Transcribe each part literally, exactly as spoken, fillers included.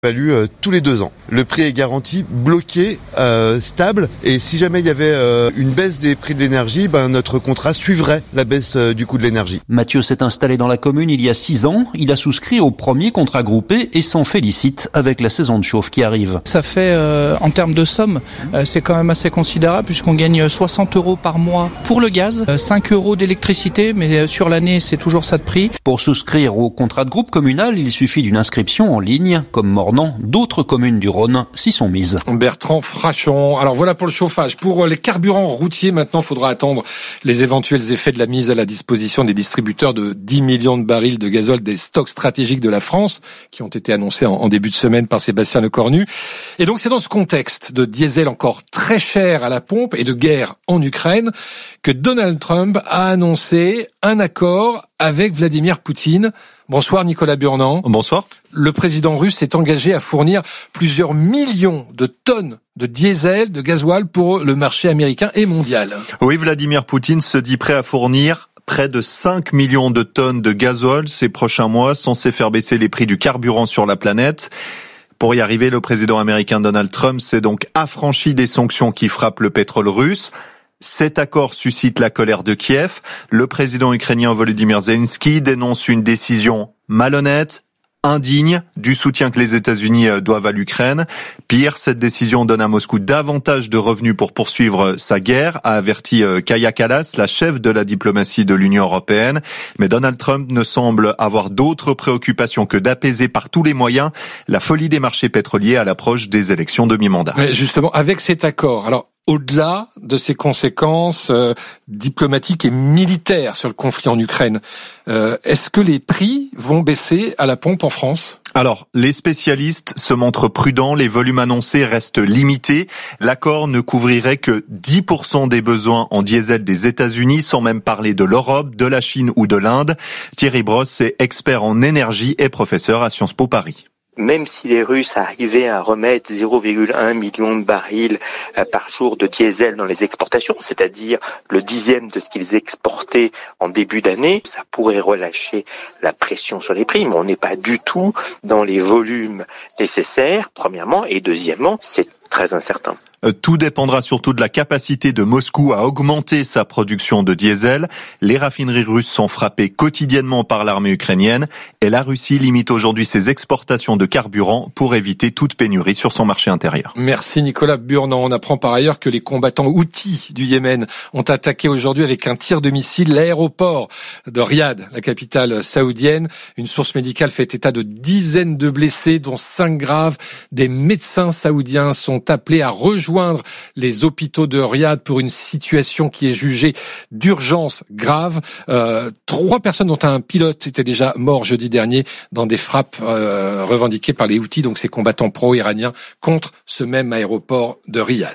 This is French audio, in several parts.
Valu euh, tous les deux ans. Le prix est garanti, bloqué, euh, stable, et si jamais il y avait euh, une baisse des prix de l'énergie, ben notre contrat suivrait la baisse euh, du coût de l'énergie. Mathieu s'est installé dans la commune il y a six ans. Il a souscrit au premier contrat groupé et s'en félicite avec la saison de chauffe qui arrive. Ça fait, euh, en termes de somme, euh, c'est quand même assez considérable puisqu'on gagne soixante euros par mois pour le gaz, euh, cinq euros d'électricité, mais euh, sur l'année c'est toujours ça de prix. Pour souscrire au contrat de groupe communal, il suffit d'une inscription en ligne, comme Mornan. D'autres communes du Rhône s'y sont mises. Bertrand Frachon. Alors voilà pour le chauffage. Pour les carburants routiers, maintenant, il faudra attendre les éventuels effets de la mise à la disposition des distributeurs de dix millions de barils de gazole des stocks stratégiques de la France, qui ont été annoncés en début de semaine par Sébastien Lecornu. Et donc c'est dans ce contexte de diesel encore très cher à la pompe et de guerre en Ukraine que Donald Trump a annoncé un accord avec Vladimir Poutine. Bonsoir Nicolas Burnand. Bonsoir. Le président russe s'est engagé à fournir plusieurs millions de tonnes de diesel, de gasoil pour le marché américain et mondial. Oui, Vladimir Poutine se dit prêt à fournir près de cinq millions de tonnes de gasoil ces prochains mois, censé faire baisser les prix du carburant sur la planète. Pour y arriver, le président américain Donald Trump s'est donc affranchi des sanctions qui frappent le pétrole russe. Cet accord suscite la colère de Kiev. Le président ukrainien Volodymyr Zelensky dénonce une décision malhonnête, indigne du soutien que les États-Unis doivent à l'Ukraine. Pire, cette décision donne à Moscou davantage de revenus pour poursuivre sa guerre, a averti Kaja Kallas, la chef de la diplomatie de l'Union européenne. Mais Donald Trump ne semble avoir d'autres préoccupations que d'apaiser par tous les moyens la folie des marchés pétroliers à l'approche des élections de mi-mandat. Mais justement, avec cet accord, alors au-delà de ses conséquences euh, diplomatiques et militaires sur le conflit en Ukraine, euh, est-ce que les prix vont baisser à la pompe en France ? Alors, les spécialistes se montrent prudents, les volumes annoncés restent limités. L'accord ne couvrirait que dix pour cent des besoins en diesel des États-Unis, sans même parler de l'Europe, de la Chine ou de l'Inde. Thierry Brosse est expert en énergie et professeur à Sciences Po Paris. Même si les Russes arrivaient à remettre zéro virgule un million de barils par jour de diesel dans les exportations, c'est-à-dire le dixième de ce qu'ils exportaient en début d'année, ça pourrait relâcher la pression sur les prix, mais on n'est pas du tout dans les volumes nécessaires, premièrement, et deuxièmement, c'est très incertain. Tout dépendra surtout de la capacité de Moscou à augmenter sa production de diesel. Les raffineries russes sont frappées quotidiennement par l'armée ukrainienne et la Russie limite aujourd'hui ses exportations de carburant pour éviter toute pénurie sur son marché intérieur. Merci Nicolas Burnand. On apprend par ailleurs que les combattants houthis du Yémen ont attaqué aujourd'hui avec un tir de missile l'aéroport de Riyad, la capitale saoudienne. Une source médicale fait état de dizaines de blessés, dont cinq graves. Des médecins saoudiens sont appelés à rejoindre les hôpitaux de Riyad pour une situation qui est jugée d'urgence grave. Euh, trois personnes dont un pilote était déjà mort jeudi dernier dans des frappes euh, revendiquées par les Houthis, donc ces combattants pro-iraniens, contre ce même aéroport de Riyad.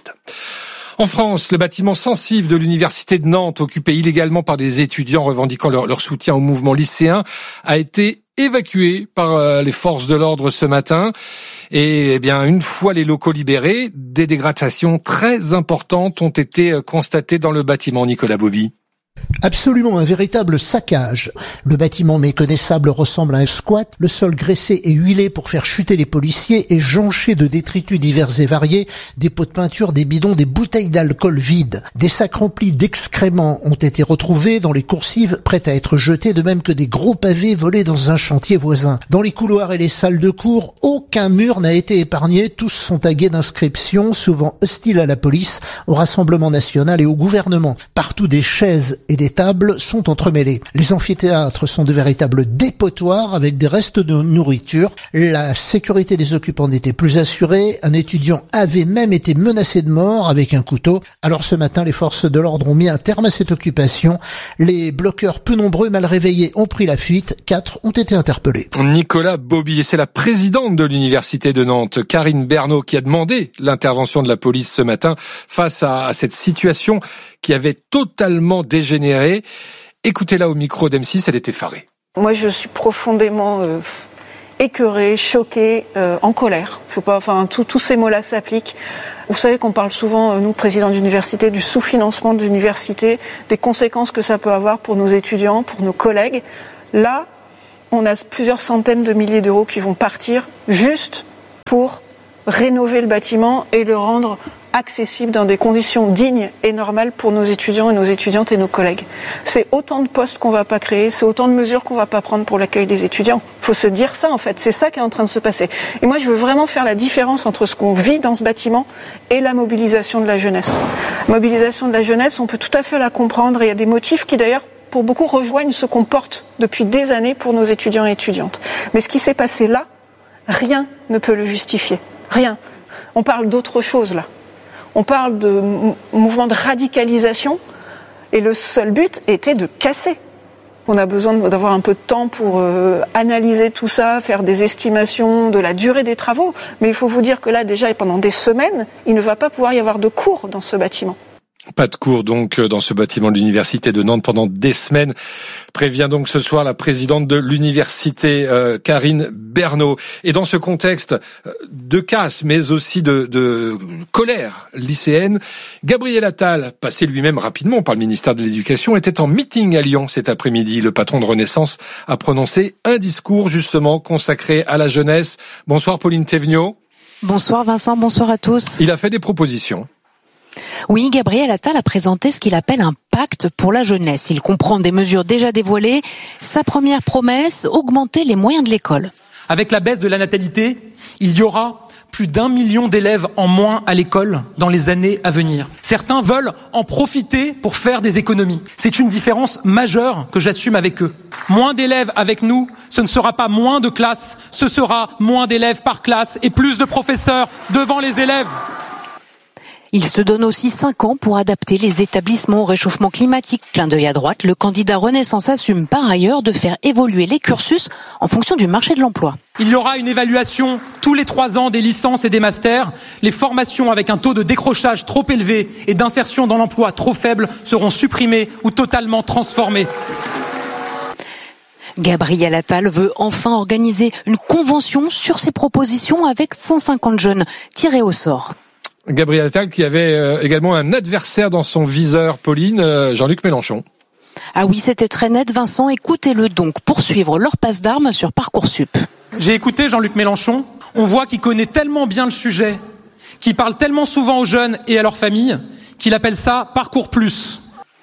En France, le bâtiment sensible de l'université de Nantes, occupé illégalement par des étudiants revendiquant leur, leur soutien au mouvement lycéen, a été évacué par euh, les forces de l'ordre ce matin. Et eh bien, une fois les locaux libérés, des dégradations très importantes ont été constatées dans le bâtiment. Nicolas Bobby. Absolument, un véritable saccage. Le bâtiment méconnaissable ressemble à un squat, le sol graissé et huilé pour faire chuter les policiers est jonché de détritus divers et variés, des pots de peinture, des bidons, des bouteilles d'alcool vides. Des sacs remplis d'excréments ont été retrouvés dans les coursives, prêts à être jetés, de même que des gros pavés volés dans un chantier voisin. Dans les couloirs et les salles de cours, aucun mur n'a été épargné, tous sont tagués d'inscriptions, souvent hostiles à la police, au Rassemblement national et au gouvernement. Partout des chaises et des tables sont entremêlées. Les amphithéâtres sont de véritables dépotoirs avec des restes de nourriture. La sécurité des occupants n'était plus assurée. Un étudiant avait même été menacé de mort avec un couteau. Alors ce matin, les forces de l'ordre ont mis un terme à cette occupation. Les bloqueurs peu nombreux, mal réveillés, ont pris la fuite. Quatre ont été interpellés. Nicolas Bobby, et c'est la présidente de l'université de Nantes, Karine Bernot, qui a demandé l'intervention de la police ce matin face à, à cette situation qui avait totalement dégénéré. Écoutez-la au micro d'M six, elle est effarée. Moi, je suis profondément euh, écœurée, choquée, euh, en colère. Faut pas, enfin, tout, tous ces mots-là s'appliquent. Vous savez qu'on parle souvent, nous, présidents d'université, du sous-financement de l'université, des conséquences que ça peut avoir pour nos étudiants, pour nos collègues. Là, on a plusieurs centaines de milliers d'euros qui vont partir juste pour rénover le bâtiment et le rendre accessible dans des conditions dignes et normales pour nos étudiants et nos étudiantes et nos collègues. C'est autant de postes qu'on ne va pas créer, c'est autant de mesures qu'on ne va pas prendre pour l'accueil des étudiants. Il faut se dire ça en fait, c'est ça qui est en train de se passer. Et moi je veux vraiment faire la différence entre ce qu'on vit dans ce bâtiment et la mobilisation de la jeunesse. La mobilisation de la jeunesse, on peut tout à fait la comprendre et il y a des motifs qui d'ailleurs pour beaucoup rejoignent ce qu'on porte depuis des années pour nos étudiants et étudiantes. Mais ce qui s'est passé là, rien ne peut le justifier. Rien. On parle d'autre chose là. On parle de mouvement de radicalisation et le seul but était de casser. On a besoin d'avoir un peu de temps pour euh, analyser tout ça, faire des estimations de la durée des travaux. Mais il faut vous dire que là déjà pendant des semaines, il ne va pas pouvoir y avoir de cours dans ce bâtiment. Pas de cours donc dans ce bâtiment de l'université de Nantes pendant des semaines, prévient donc ce soir la présidente de l'université euh, Karine Bernot. Et dans ce contexte de casse mais aussi de, de colère lycéenne, Gabriel Attal, passé lui-même rapidement par le ministère de l'Éducation, était en meeting à Lyon cet après-midi. Le patron de Renaissance a prononcé un discours justement consacré à la jeunesse. Bonsoir Pauline Thévenot. Bonsoir Vincent, bonsoir à tous. Il a fait des propositions. Oui, Gabriel Attal a présenté ce qu'il appelle un pacte pour la jeunesse. Il comprend des mesures déjà dévoilées. Sa première promesse, augmenter les moyens de l'école. Avec la baisse de la natalité, il y aura plus d'un million d'élèves en moins à l'école dans les années à venir. Certains veulent en profiter pour faire des économies. C'est une différence majeure que j'assume avec eux. Moins d'élèves avec nous, ce ne sera pas moins de classes, ce sera moins d'élèves par classe et plus de professeurs devant les élèves. Il se donne aussi cinq ans pour adapter les établissements au réchauffement climatique. Clin d'œil à droite, le candidat Renaissance assume par ailleurs de faire évoluer les cursus en fonction du marché de l'emploi. Il y aura une évaluation tous les trois ans des licences et des masters. Les formations avec un taux de décrochage trop élevé et d'insertion dans l'emploi trop faible seront supprimées ou totalement transformées. Gabriel Attal veut enfin organiser une convention sur ses propositions avec cent cinquante jeunes tirés au sort. Gabriel Attal qui avait euh, également un adversaire dans son viseur, Pauline, euh, Jean-Luc Mélenchon. Ah oui, c'était très net, Vincent. Écoutez-le donc pour suivre leur passe d'armes sur Parcoursup. J'ai écouté Jean-Luc Mélenchon. On voit qu'il connaît tellement bien le sujet, qu'il parle tellement souvent aux jeunes et à leurs familles, qu'il appelle ça Parcours Plus.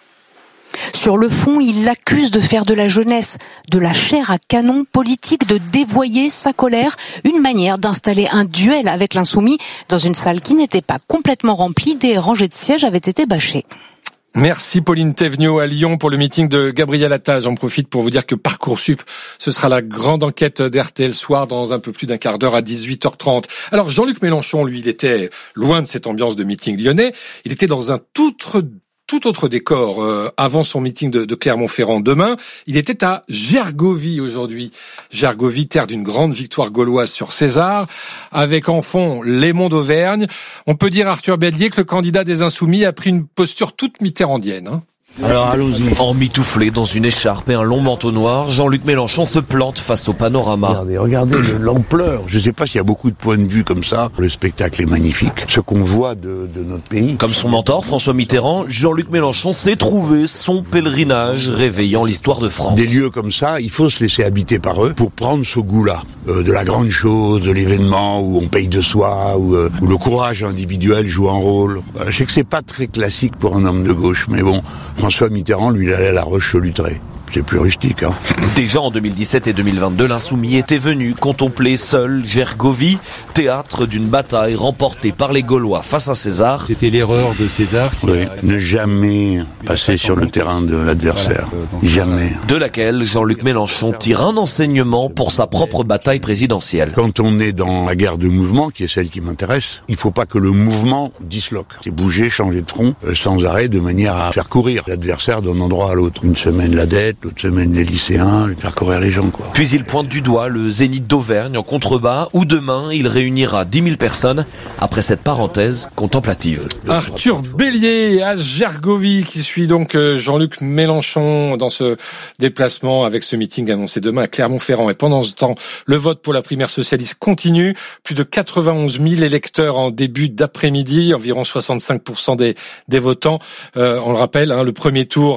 Sur le fond, il l'accuse de faire de la jeunesse de la chair à canon politique, de dévoyer sa colère, une manière d'installer un duel avec l'insoumis dans une salle qui n'était pas complètement remplie, des rangées de sièges avaient été bâchées. Merci Pauline Thévenot à Lyon pour le meeting de Gabriel Attal. J'en profite pour vous dire que Parcoursup, ce sera la grande enquête d'R T L Soir dans un peu plus d'un quart d'heure à dix-huit heures trente. Alors Jean-Luc Mélenchon, lui, il était loin de cette ambiance de meeting lyonnais. Il était dans un tout autre Tout autre décor euh, avant son meeting de, de Clermont-Ferrand demain. Il était à Gergovie aujourd'hui. Gergovie, terre d'une grande victoire gauloise sur César, avec en fond Lémon d'Auvergne. On peut dire, Arthur Bélier, que le candidat des Insoumis a pris une posture toute mitterrandienne. Hein. Alors allons-y. Emmitouflé dans une écharpe et un long manteau noir, Jean-Luc Mélenchon se plante face au panorama. Regardez, regardez l'ampleur. Je ne sais pas s'il y a beaucoup de points de vue comme ça. Le spectacle est magnifique. Ce qu'on voit de, de notre pays. Comme son mentor, François Mitterrand, Jean-Luc Mélenchon s'est trouvé son pèlerinage réveillant l'histoire de France. Des lieux comme ça, il faut se laisser habiter par eux pour prendre ce goût-là. Euh, de la grande chose, de l'événement où on paye de soi, où, euh, où le courage individuel joue un rôle. Euh, je sais que c'est pas très classique pour un homme de gauche, mais bon... François Mitterrand, lui, il allait à la Roche-Chalutret. C'est plus rustique, hein. Déjà en deux mille dix-sept et deux mille vingt-deux, l'insoumis était venu contempler seul Gergovie, théâtre d'une bataille remportée par les Gaulois face à César. C'était l'erreur de César. Oui, ne jamais passer sur le terrain de l'adversaire. Jamais. De laquelle Jean-Luc Mélenchon tire un enseignement pour sa propre bataille présidentielle. Quand on est dans la guerre de mouvement, qui est celle qui m'intéresse, il ne faut pas que le mouvement disloque. C'est bouger, changer de front, euh, sans arrêt, de manière à faire courir l'adversaire d'un endroit à l'autre. Une semaine la dette, l'autre semaine les lycéens, faire courir les gens, quoi. Puis il pointe du doigt le Zénith d'Auvergne en contrebas, où demain il réunira dix mille personnes après cette parenthèse contemplative. Arthur Bélier à Gergovie qui suit donc Jean-Luc Mélenchon dans ce déplacement avec ce meeting annoncé demain à Clermont-Ferrand. Et pendant ce temps, le vote pour la primaire socialiste continue. Plus de quatre-vingt-onze mille électeurs en début d'après-midi, environ soixante-cinq pour cent des, des votants. Euh, on le rappelle, hein, le premier tour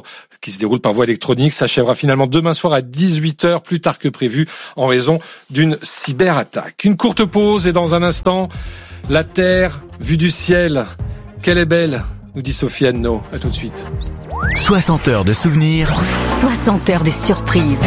qui se déroule par voie électronique, s'achèvera finalement demain soir à dix-huit heures, plus tard que prévu, en raison d'une cyberattaque. Une courte pause et dans un instant, la Terre vue du ciel. Quelle est belle, nous dit Sophie Anneau. À tout de suite. soixante heures de souvenirs. soixante heures de surprises.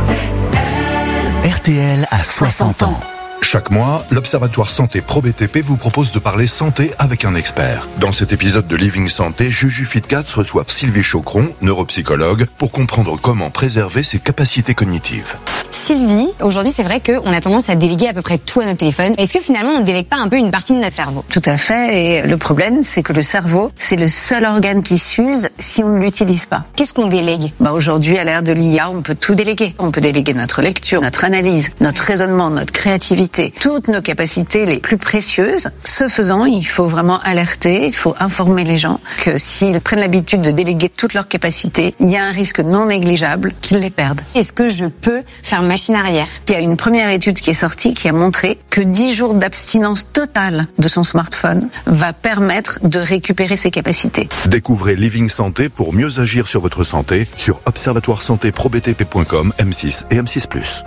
R T L a soixante ans. Chaque mois, l'Observatoire Santé Pro B T P vous propose de parler santé avec un expert. Dans cet épisode de Living Santé, Juju Fitcats reçoit Sylvie Chocron, neuropsychologue, pour comprendre comment préserver ses capacités cognitives. Sylvie, aujourd'hui c'est vrai qu'on a tendance à déléguer à peu près tout à notre téléphone. Est-ce que finalement on ne délègue pas un peu une partie de notre cerveau ? Tout à fait, et le problème c'est que le cerveau, c'est le seul organe qui s'use si on ne l'utilise pas. Qu'est-ce qu'on délègue ? Bah aujourd'hui, à l'ère de l'I A, on peut tout déléguer. On peut déléguer notre lecture, notre analyse, notre raisonnement, notre créativité, toutes nos capacités les plus précieuses. Ce faisant, il faut vraiment alerter, il faut informer les gens que s'ils prennent l'habitude de déléguer toutes leurs capacités, il y a un risque non négligeable qu'ils les perdent. Est-ce que je peux faire machine arrière ? Il y a une première étude qui est sortie qui a montré que dix jours d'abstinence totale de son smartphone va permettre de récupérer ses capacités. Découvrez Living Santé pour mieux agir sur votre santé sur observatoire santé pro b t p point com, M six et M six plus.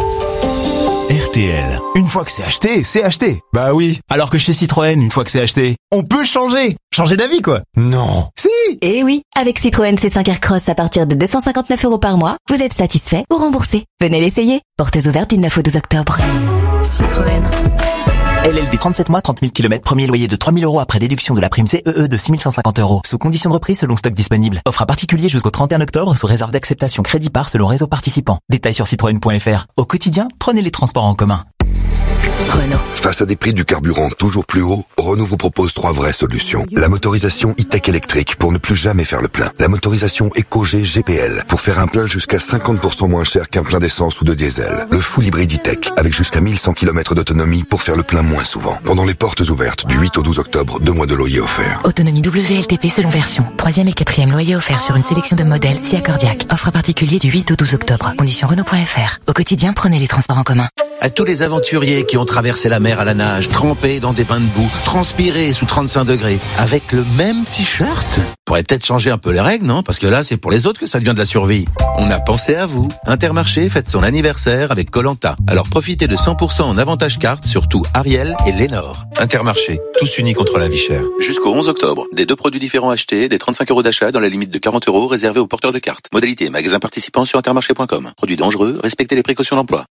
R T L. Une fois que c'est acheté, c'est acheté. Bah oui. Alors que chez Citroën, une fois que c'est acheté, on peut changer. Changer d'avis, quoi. Non. Si. Eh oui. Avec Citroën C cinq Aircross à partir de deux cent cinquante-neuf euros par mois, vous êtes satisfait ou remboursé. Venez l'essayer. Portes ouvertes du neuf au douze octobre. Citroën. L L D trente-sept mois, trente mille kilomètres, premier loyer de trois mille euros après déduction de la prime C E E de six mille cent cinquante euros. Sous condition de reprise selon stock disponible. Offre à particulier jusqu'au trente et un octobre sous réserve d'acceptation crédit par selon réseau participant. Détails sur citroën point f r. Au quotidien, prenez les transports en commun. Renault. Face à des prix du carburant toujours plus hauts, Renault vous propose trois vraies solutions. La motorisation e-tech électrique pour ne plus jamais faire le plein. La motorisation EcoG G P L pour faire un plein jusqu'à cinquante pour cent moins cher qu'un plein d'essence ou de diesel. Le full hybride e-tech avec jusqu'à mille cent kilomètres d'autonomie pour faire le plein moins souvent. Pendant les portes ouvertes du huit au douze octobre, deux mois de loyer offerts. Autonomie W L T P selon version. Troisième et quatrième loyer offert sur une sélection de modèles si accordiaque. Offre à particulier du huit au douze octobre. Condition Renault point f r. Au quotidien, prenez les transports en commun. À tous les aventuriers qui ont traversé la mer à la nage, trempés dans des bains de boue, transpirés sous trente-cinq degrés, avec le même t-shirt. Faudrait peut-être changer un peu les règles, non ? Parce que là, c'est pour les autres que ça devient de la survie. On a pensé à vous. Intermarché fête son anniversaire avec Koh-Lanta. Alors profitez de cent pour cent en avantage carte sur tout Ariel et Lénore. Intermarché, tous unis contre la vie chère. Jusqu'au onze octobre, des deux produits différents achetés, des trente-cinq euros d'achat dans la limite de quarante euros réservés aux porteurs de cartes. Modalité magasin participant sur intermarché point com. Produits dangereux, respectez les précautions d'emploi.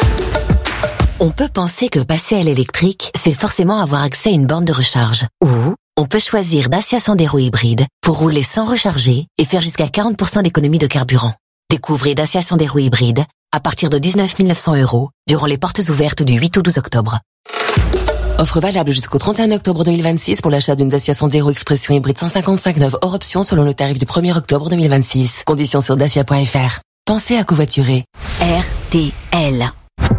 On peut penser que passer à l'électrique, c'est forcément avoir accès à une borne de recharge. Ou on peut choisir Dacia Sandero hybride pour rouler sans recharger et faire jusqu'à quarante pour cent d'économie de carburant. Découvrez Dacia Sandero hybride à partir de dix-neuf mille neuf cents euros durant les portes ouvertes du huit au douze octobre. Offre valable jusqu'au trente et un octobre deux mille vingt-six pour l'achat d'une Dacia Sandero Expression hybride cent cinquante-cinq neuve hors option selon le tarif du premier octobre deux mille vingt-six. Conditions sur dacia point f r. Pensez à covoiturer. R T L.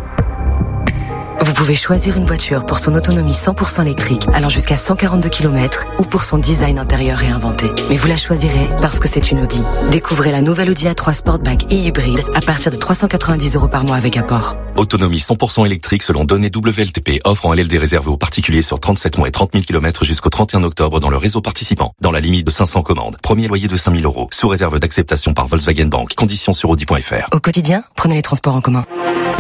Vous pouvez choisir une voiture pour son autonomie cent pour cent électrique allant jusqu'à cent quarante-deux kilomètres ou pour son design intérieur réinventé. Mais vous la choisirez parce que c'est une Audi. Découvrez la nouvelle Audi A trois Sportback e-hybride à partir de trois cent quatre-vingt-dix euros par mois avec apport. Autonomie cent pour cent électrique selon données W L T P. Offre en L L D réservée aux particuliers sur trente-sept mois et trente mille kilomètres jusqu'au trente et un octobre dans le réseau participant. Dans la limite de cinq cents commandes. Premier loyer de cinq mille euros. Sous réserve d'acceptation par Volkswagen Bank. Conditions sur audi point f r. Au quotidien, prenez les transports en commun.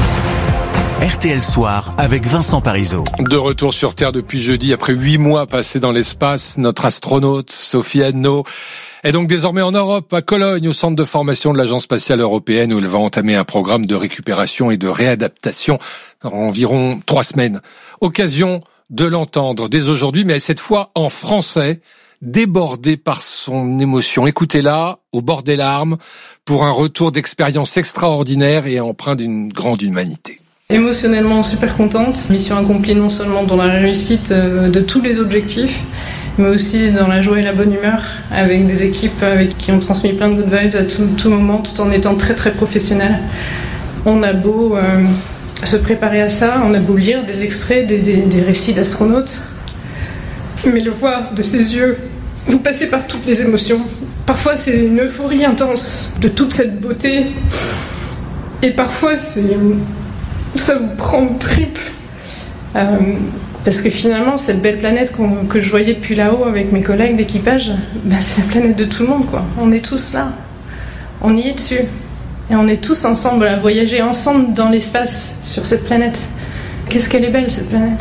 R T L Soir avec Vincent Parisot. De retour sur Terre depuis jeudi, après huit mois passés dans l'espace, notre astronaute Sophie Anneau est donc désormais en Europe, à Cologne, au centre de formation de l'Agence spatiale européenne, où elle va entamer un programme de récupération et de réadaptation dans environ trois semaines. Occasion de l'entendre dès aujourd'hui, mais cette fois en français, débordée par son émotion. Écoutez-la, au bord des larmes, pour un retour d'expérience extraordinaire et empreint d'une grande humanité. Émotionnellement super contente, mission accomplie non seulement dans la réussite de tous les objectifs, mais aussi dans la joie et la bonne humeur, avec des équipes avec qui on transmet plein de good vibes à tout, tout moment, tout en étant très très professionnels. On a beau euh, se préparer à ça, on a beau lire des extraits, des, des, des récits d'astronautes, mais le voir de ses yeux, vous passez par toutes les émotions. Parfois c'est une euphorie intense de toute cette beauté, et parfois c'est... ça vous prend au triple. Euh, parce que finalement, cette belle planète qu'on, que je voyais depuis là-haut avec mes collègues d'équipage, ben c'est la planète de tout le monde, quoi. On est tous là. on y est dessus. Et on est tous ensemble à voyager ensemble dans l'espace sur cette planète. Qu'est-ce qu'elle est belle, cette planète.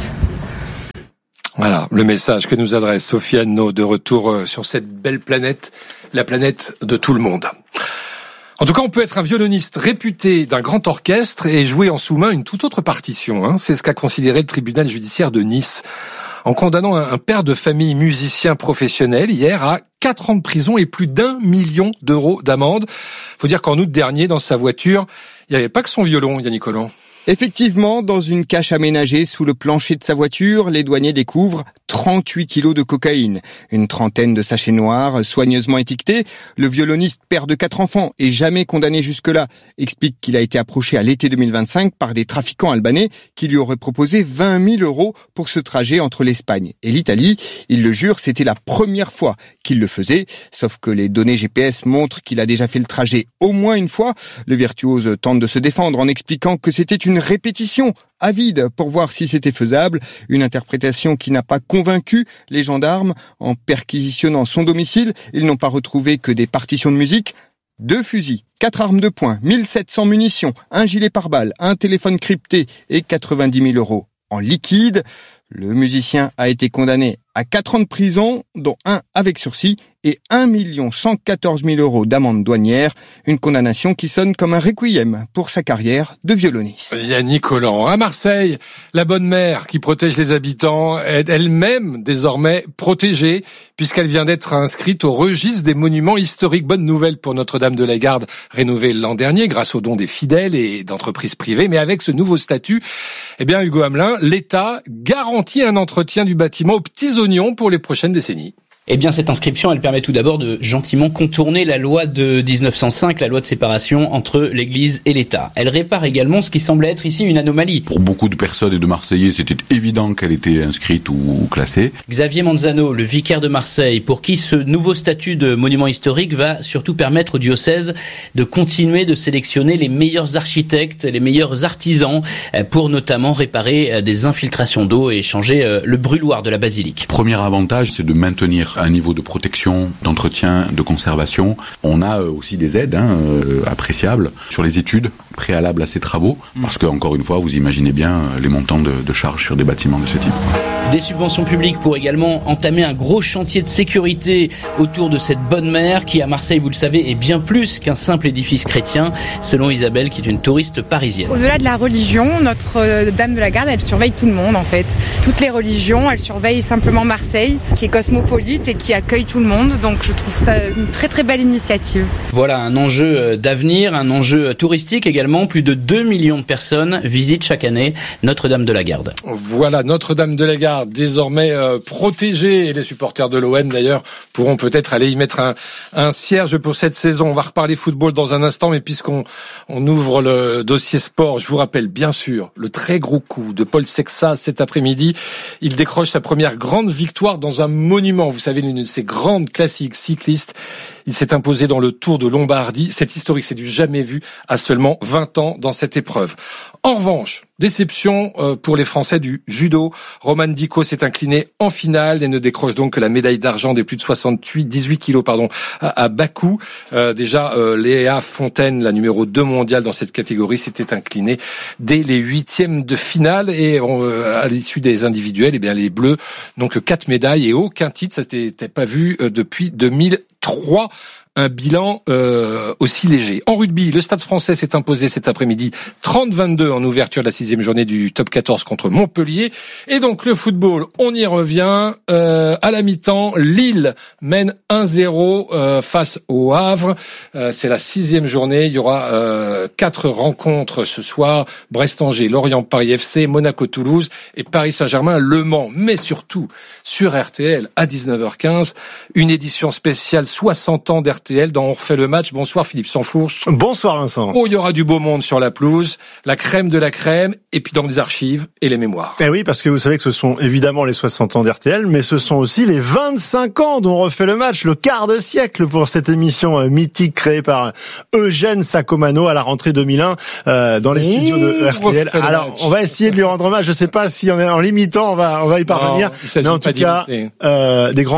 Voilà, le message que nous adresse Sophie Anneau de retour sur cette belle planète, la planète de tout le monde. En tout cas, on peut être un violoniste réputé d'un grand orchestre et jouer en sous-main une toute autre partition. Hein. C'est ce qu'a considéré le tribunal judiciaire de Nice en condamnant un père de famille musicien professionnel hier à quatre ans de prison et plus d'un million d'euros d'amende. Faut dire qu'en août dernier, dans sa voiture, il n'y avait pas que son violon, Yannick Collant. Effectivement, dans une cache aménagée sous le plancher de sa voiture, les douaniers découvrent trente-huit kilos de cocaïne, une trentaine de sachets noirs soigneusement étiquetés. Le violoniste, père de quatre enfants et jamais condamné jusque-là, explique qu'il a été approché à l'été deux mille vingt-cinq par des trafiquants albanais qui lui auraient proposé vingt mille euros pour ce trajet entre l'Espagne et l'Italie. Il le jure, c'était la première fois qu'il le faisait, sauf que les données G P S montrent qu'il a déjà fait le trajet au moins une fois. Le virtuose tente de se défendre en expliquant que c'était une répétition avide pour voir si c'était faisable, une interprétation qui n'a pas convaincu les gendarmes. En perquisitionnant son domicile, ils n'ont pas retrouvé que des partitions de musique, deux fusils, quatre armes de poing, mille sept cents munitions, un gilet pare-balles, un téléphone crypté et quatre-vingt-dix mille euros en liquide. Le musicien a été condamné à quatre ans de prison, dont un avec sursis, et un million cent quatorze mille euros d'amende douanière. Une condamnation qui sonne comme un requiem pour sa carrière de violoniste. Yannick Collant. À Marseille, la bonne mère qui protège les habitants est elle-même désormais protégée puisqu'elle vient d'être inscrite au registre des monuments historiques. Bonne nouvelle pour Notre-Dame de la Garde, rénovée l'an dernier grâce aux dons des fidèles et d'entreprises privées. Mais avec ce nouveau statut, eh bien, Hugo Hamelin, l'État garantit un entretien du bâtiment aux petits oignons pour les prochaines décennies. Eh bien, cette inscription, elle permet tout d'abord de gentiment contourner la loi de dix-neuf cent cinq, la loi de séparation entre l'Église et l'État. Elle répare également ce qui semblait être ici une anomalie. Pour beaucoup de personnes et de Marseillais, c'était évident qu'elle était inscrite ou classée. Xavier Manzano, le vicaire de Marseille, pour qui ce nouveau statut de monument historique va surtout permettre au diocèse de continuer de sélectionner les meilleurs architectes, les meilleurs artisans, pour notamment réparer des infiltrations d'eau et changer le brûloir de la basilique. Premier avantage, c'est de maintenir un niveau de protection, d'entretien, de conservation. On a aussi des aides hein, euh, appréciables sur les études préalables à ces travaux, parce que, encore une fois, vous imaginez bien les montants de, de charges sur des bâtiments de ce type. Des subventions publiques pour également entamer un gros chantier de sécurité autour de cette bonne mère qui, à Marseille, vous le savez, est bien plus qu'un simple édifice chrétien, selon Isabelle, qui est une touriste parisienne. Au-delà de la religion, notre Dame de la Garde, elle surveille tout le monde, en fait. Toutes les religions, elle surveille simplement Marseille, qui est cosmopolite et qui accueille tout le monde. Donc, je trouve ça une très, très belle initiative. Voilà, un enjeu d'avenir, un enjeu touristique également. Plus de deux millions de personnes visitent chaque année Notre-Dame de la Garde. Voilà, Notre-Dame de la Garde, désormais euh, protégée. Et les supporters de l'O M, d'ailleurs, pourront peut-être aller y mettre un, un cierge pour cette saison. On va reparler football dans un instant, mais puisqu'on on ouvre le dossier sport, je vous rappelle, bien sûr, le très gros coup de Paul Sexas cet après-midi. Il décroche sa première grande victoire dans un monument. Vous savez, l'une de ces grandes classiques cyclistes. Il s'est imposé dans le Tour de Lombardie. C'est historique, c'est du jamais vu à seulement vingt ans dans cette épreuve. En revanche, déception pour les Français du judo. Roman Diko s'est incliné en finale et ne décroche donc que la médaille d'argent des plus de soixante-huit, dix-huit kilos pardon, à, à Bakou. Euh, déjà, euh, Léa Fontaine, la numéro deux mondiale dans cette catégorie, s'était inclinée dès les huitièmes de finale. Et euh, à l'issue des individuels, eh bien les Bleus n'ont que quatre médailles et aucun titre. Ça n'était pas vu euh, depuis deux mille trois. Un bilan euh, aussi léger. En rugby, le Stade français s'est imposé cet après-midi trente à vingt-deux en ouverture de la sixième journée du top quatorze contre Montpellier. Et donc le football, on y revient. Euh, à la mi-temps, Lille mène un zéro euh, face au Havre. Euh, c'est la sixième journée. Il y aura euh, quatre rencontres ce soir. Brest-Angers, Lorient-Paris F C, Monaco-Toulouse et Paris Saint-Germain-Le Mans. Mais surtout, sur R T L, à dix-neuf heures quinze, une édition spéciale soixante ans d'R T L dans On refait le match. Bonsoir Philippe Sansfourche. Bonsoir Vincent. Oh, il y aura du beau monde sur la pelouse, la crème de la crème, et puis dans les archives et les mémoires. Eh oui, parce que vous savez que ce sont évidemment les soixante ans d'R T L, mais ce sont aussi les vingt-cinq ans dont On refait le match, le quart de siècle pour cette émission mythique créée par Eugène Sacomano à la rentrée deux mille un euh, dans les studios de R T L. Alors, on va essayer de lui rendre hommage. Je sais pas si on est en limitant, on va on va y parvenir. Non, mais en tout cas, euh, des grandes voix.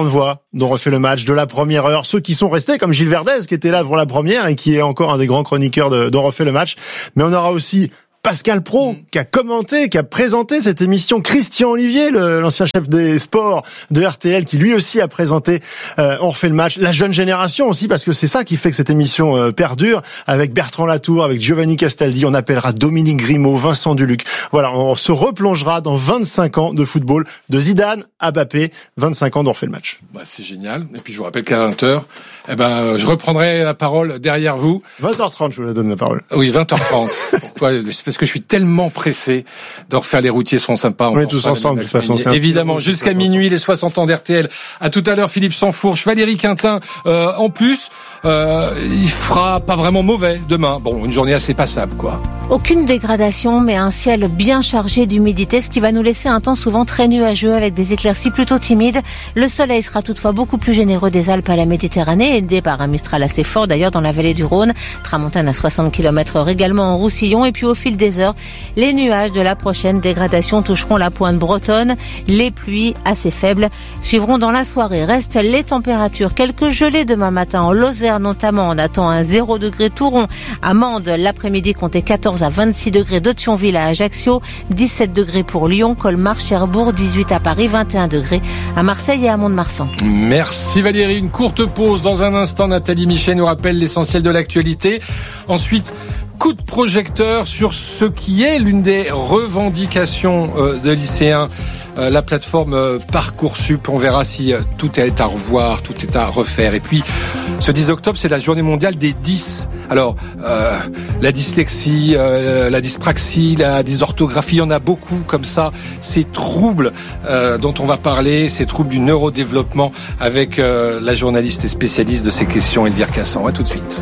dont refait le match de la première heure. Ceux qui sont restés, comme Gilles Verdez, qui était là pour la première et qui est encore un des grands chroniqueurs de, dont refait le match. Mais on aura aussi Pascal Praud, qui a commenté, qui a présenté cette émission, Christian Olivier, le, l'ancien chef des sports de R T L, qui lui aussi a présenté euh, On refait le match. La jeune génération aussi, parce que c'est ça qui fait que cette émission euh, perdure, avec Bertrand Latour, avec Giovanni Castaldi, on appellera Dominique Grimaud, Vincent Duluc. Voilà, on se replongera dans vingt-cinq ans de football, de Zidane à Mbappé, vingt-cinq ans d'On refait le match. Bah, c'est génial. Et puis je vous rappelle qu'à vingt heures, eh ben, je reprendrai la parole derrière vous. vingt heures trente, je vous la donne la parole. Oui, vingt heures trente. Pourquoi ? C'est parce que je suis tellement pressé de refaire Les Routiers seront sympas. On est tous ensemble, de toute façon. Évidemment, jusqu'à minuit, les soixante ans d'R T L. À tout à l'heure, Philippe Sansfourche, Valérie Quintin. Euh, en plus, euh, il fera pas vraiment mauvais demain. Bon, une journée assez passable, quoi. Aucune dégradation, mais un ciel bien chargé d'humidité, ce qui va nous laisser un temps souvent très nuageux avec des éclaircies plutôt timides. Le soleil sera toutefois beaucoup plus généreux des Alpes à la Méditerranée, aidé par un Mistral assez fort d'ailleurs dans la vallée du Rhône. Tramontane à soixante kilomètres heure également en Roussillon. Et puis au fil des heures, les nuages de la prochaine dégradation toucheront la pointe bretonne. Les pluies assez faibles suivront dans la soirée. Restent les températures. Quelques gelées demain matin en Lozère notamment. On attend un zéro degré Touron. À Mende, l'après-midi, comptez quatorze à vingt-six degrés de Thionville à Ajaccio. dix-sept degrés pour Lyon, Colmar, Cherbourg. dix-huit à Paris, vingt et un degrés à Marseille et à Mont-de-Marsan. Merci Valérie. Une courte pause. Dans un instant, Nathalie Michet nous rappelle l'essentiel de l'actualité. Ensuite, coup de projecteur sur ce qui est l'une des revendications euh, de lycéens, euh, la plateforme euh, Parcoursup. On verra si euh, tout est à revoir, tout est à refaire. Et puis, ce dix octobre, c'est la journée mondiale des dys. Alors, euh, la dyslexie, euh, la dyspraxie, la dysorthographie, il y en a beaucoup comme ça. Ces troubles euh, dont on va parler, ces troubles du neurodéveloppement avec euh, la journaliste et spécialiste de ces questions, Elvire Cassan. À tout de suite.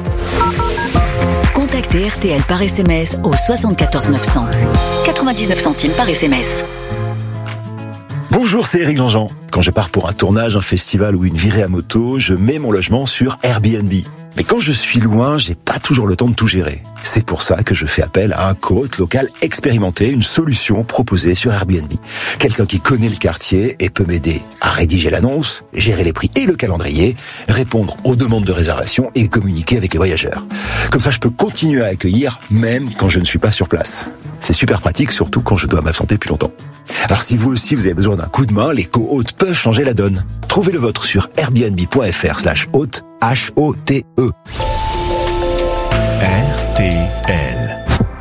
Contactez R T L par S M S au soixante-quatorze neuf cents. quatre-vingt-dix-neuf centimes par S M S. Bonjour, c'est Éric Jean-Jean. Quand je pars pour un tournage, un festival ou une virée à moto, je mets mon logement sur Airbnb. Mais quand je suis loin, j'ai pas toujours le temps de tout gérer. C'est pour ça que je fais appel à un coach local expérimenté, une solution proposée sur Airbnb. Quelqu'un qui connaît le quartier et peut m'aider à rédiger l'annonce, gérer les prix et le calendrier, répondre aux demandes de réservation et communiquer avec les voyageurs. Comme ça, je peux continuer à accueillir même quand je ne suis pas sur place. C'est super pratique, surtout quand je dois m'absenter plus longtemps. Alors si vous aussi vous avez besoin d'un coup de main, les co-hôtes peuvent changer la donne. Trouvez le vôtre sur airbnb.fr slash hôte, H O T E. R T L.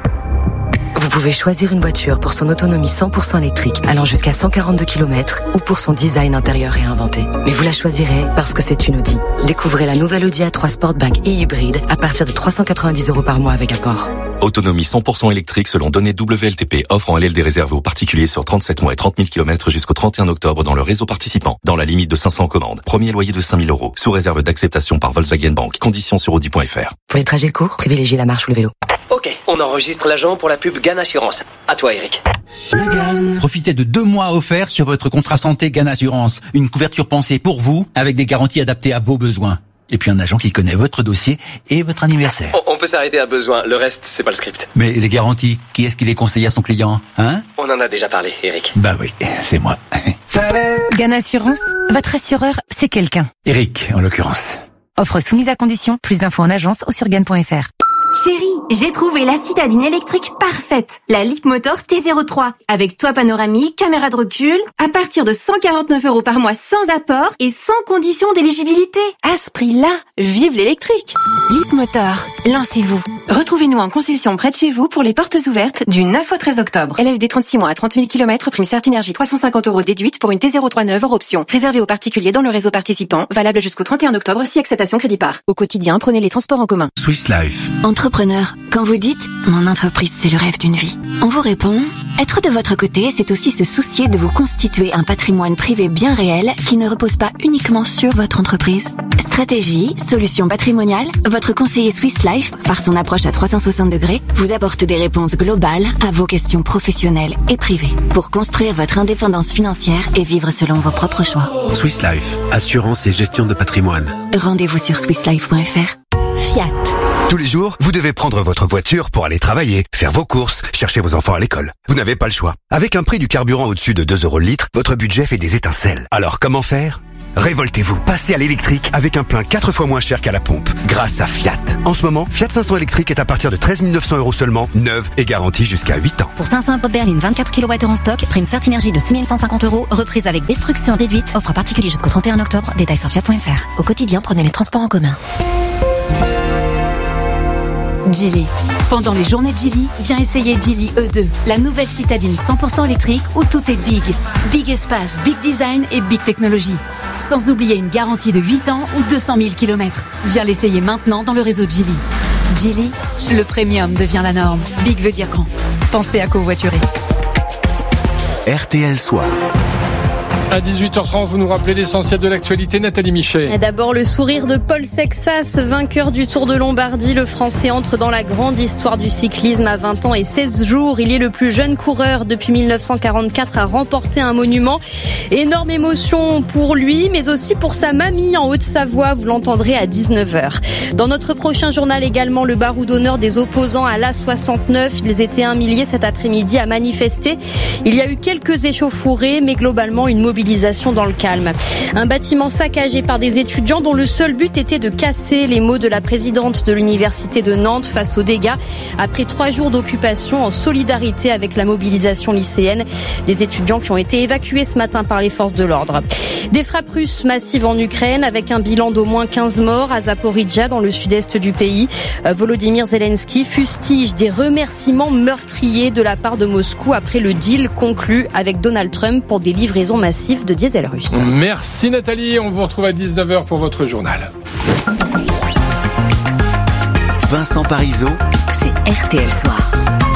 Vous pouvez choisir une voiture pour son autonomie cent pour cent électrique allant jusqu'à cent quarante-deux kilomètres ou pour son design intérieur réinventé. Mais vous la choisirez parce que c'est une Audi. Découvrez la nouvelle Audi A trois Sportback et hybride à partir de trois cent quatre-vingt-dix euros par mois avec apport. Autonomie cent pour cent électrique selon données W L T P. Offre en L L D réservée aux particuliers sur trente-sept mois et trente mille kilomètres jusqu'au trente et un octobre dans le réseau participant. Dans la limite de cinq cents commandes. Premier loyer de cinq mille euros. Sous réserve d'acceptation par Volkswagen Bank. Conditions sur audi point f r. Pour les trajets courts, privilégiez la marche ou le vélo. Ok, on enregistre l'agent pour la pub Gann Assurance. À toi, Eric. Profitez de deux mois offerts sur votre contrat santé Gann Assurance. Une couverture pensée pour vous, avec des garanties adaptées à vos besoins. Et puis un agent qui connaît votre dossier et votre anniversaire. On, on peut s'arrêter à besoin, le reste, c'est pas le script. Mais les garanties, qui est-ce qui les conseille à son client, hein? On en a déjà parlé, Eric. Bah oui, c'est moi. Gann Assurance, votre assureur, c'est quelqu'un. Eric, en l'occurrence. Offre soumise à condition, plus d'infos en agence ou sur gann point f r. Chérie, j'ai trouvé la citadine électrique parfaite, la Leapmotor T zéro trois, avec toit panoramique, caméra de recul, à partir de cent quarante-neuf euros par mois sans apport et sans condition d'éligibilité. À ce prix-là, vive l'électrique. Leapmotor, lancez-vous. Retrouvez-nous en concession près de chez vous pour les portes ouvertes du neuf au treize octobre. L L D trente-six mois à trente mille kilomètres, prime Certinergie trois cent cinquante euros déduite pour une T zéro trois neuve hors option. Réservé aux particuliers dans le réseau participant, valable jusqu'au trente et un octobre si acceptation crédit par. Au quotidien, prenez les transports en commun. Swiss Life. Entrepreneur, quand vous dites « Mon entreprise, c'est le rêve d'une vie », on vous répond « Être de votre côté, c'est aussi se soucier de vous constituer un patrimoine privé bien réel qui ne repose pas uniquement sur votre entreprise. » Stratégie, solution patrimoniale, votre conseiller Swiss Life, par son approche à trois cent soixante degrés, vous apporte des réponses globales à vos questions professionnelles et privées pour construire votre indépendance financière et vivre selon vos propres choix. Swiss Life, assurance et gestion de patrimoine. Rendez-vous sur swiss life point f r. Fiat. Tous les jours, vous devez prendre votre voiture pour aller travailler, faire vos courses, chercher vos enfants à l'école. Vous n'avez pas le choix. Avec un prix du carburant au-dessus de deux euros le litre, votre budget fait des étincelles. Alors comment faire ? Révoltez-vous, passez à l'électrique avec un plein quatre fois moins cher qu'à la pompe, grâce à Fiat. En ce moment, Fiat cinq cents électrique est à partir de treize mille neuf cents euros seulement, neuve et garantie jusqu'à huit ans. Pour cinq cents pop berline vingt-quatre kilowattheures en stock, prime Certinergie de six mille cent cinquante euros, reprise avec destruction déduite, offre à particulier jusqu'au trente et un octobre, détails sur fiat point f r. Au quotidien, prenez les transports en commun. Geely. Pendant les journées de Geely, viens essayer Geely E deux, la nouvelle citadine cent pour cent électrique où tout est big. Big espace, big design et big technologie. Sans oublier une garantie de huit ans ou deux cent mille kilomètres. Viens l'essayer maintenant dans le réseau Geely. Geely, le premium devient la norme. Big veut dire grand. Pensez à covoiturer. R T L Soir. À dix-huit heures trente, vous nous rappelez l'essentiel de l'actualité, Nathalie Michet. Et d'abord, le sourire de Paul Sexas, vainqueur du Tour de Lombardie. Le Français entre dans la grande histoire du cyclisme à vingt ans et seize jours. Il est le plus jeune coureur depuis mille neuf cent quarante-quatre à remporter un monument. Énorme émotion pour lui, mais aussi pour sa mamie en Haute-Savoie. Vous l'entendrez à dix-neuf heures. Dans notre prochain journal également, le barreau d'honneur des opposants à l'A soixante-neuf. Ils étaient un millier cet après-midi à manifester. Il y a eu quelques échauffourées, mais globalement une mobilisation dans le calme. Un bâtiment saccagé par des étudiants dont le seul but était de casser, les mots de la présidente de l'université de Nantes face aux dégâts. Après trois jours d'occupation en solidarité avec la mobilisation lycéenne, des étudiants qui ont été évacués ce matin par les forces de l'ordre. Des frappes russes massives en Ukraine avec un bilan d'au moins quinze morts à Zaporizhzhia dans le sud-est du pays. Volodymyr Zelensky fustige des remerciements meurtriers de la part de Moscou après le deal conclu avec Donald Trump pour des livraisons massives de diesel russe. Merci Nathalie, on vous retrouve à dix-neuf heures pour votre journal. Vincent Parisot, c'est R T L Soir.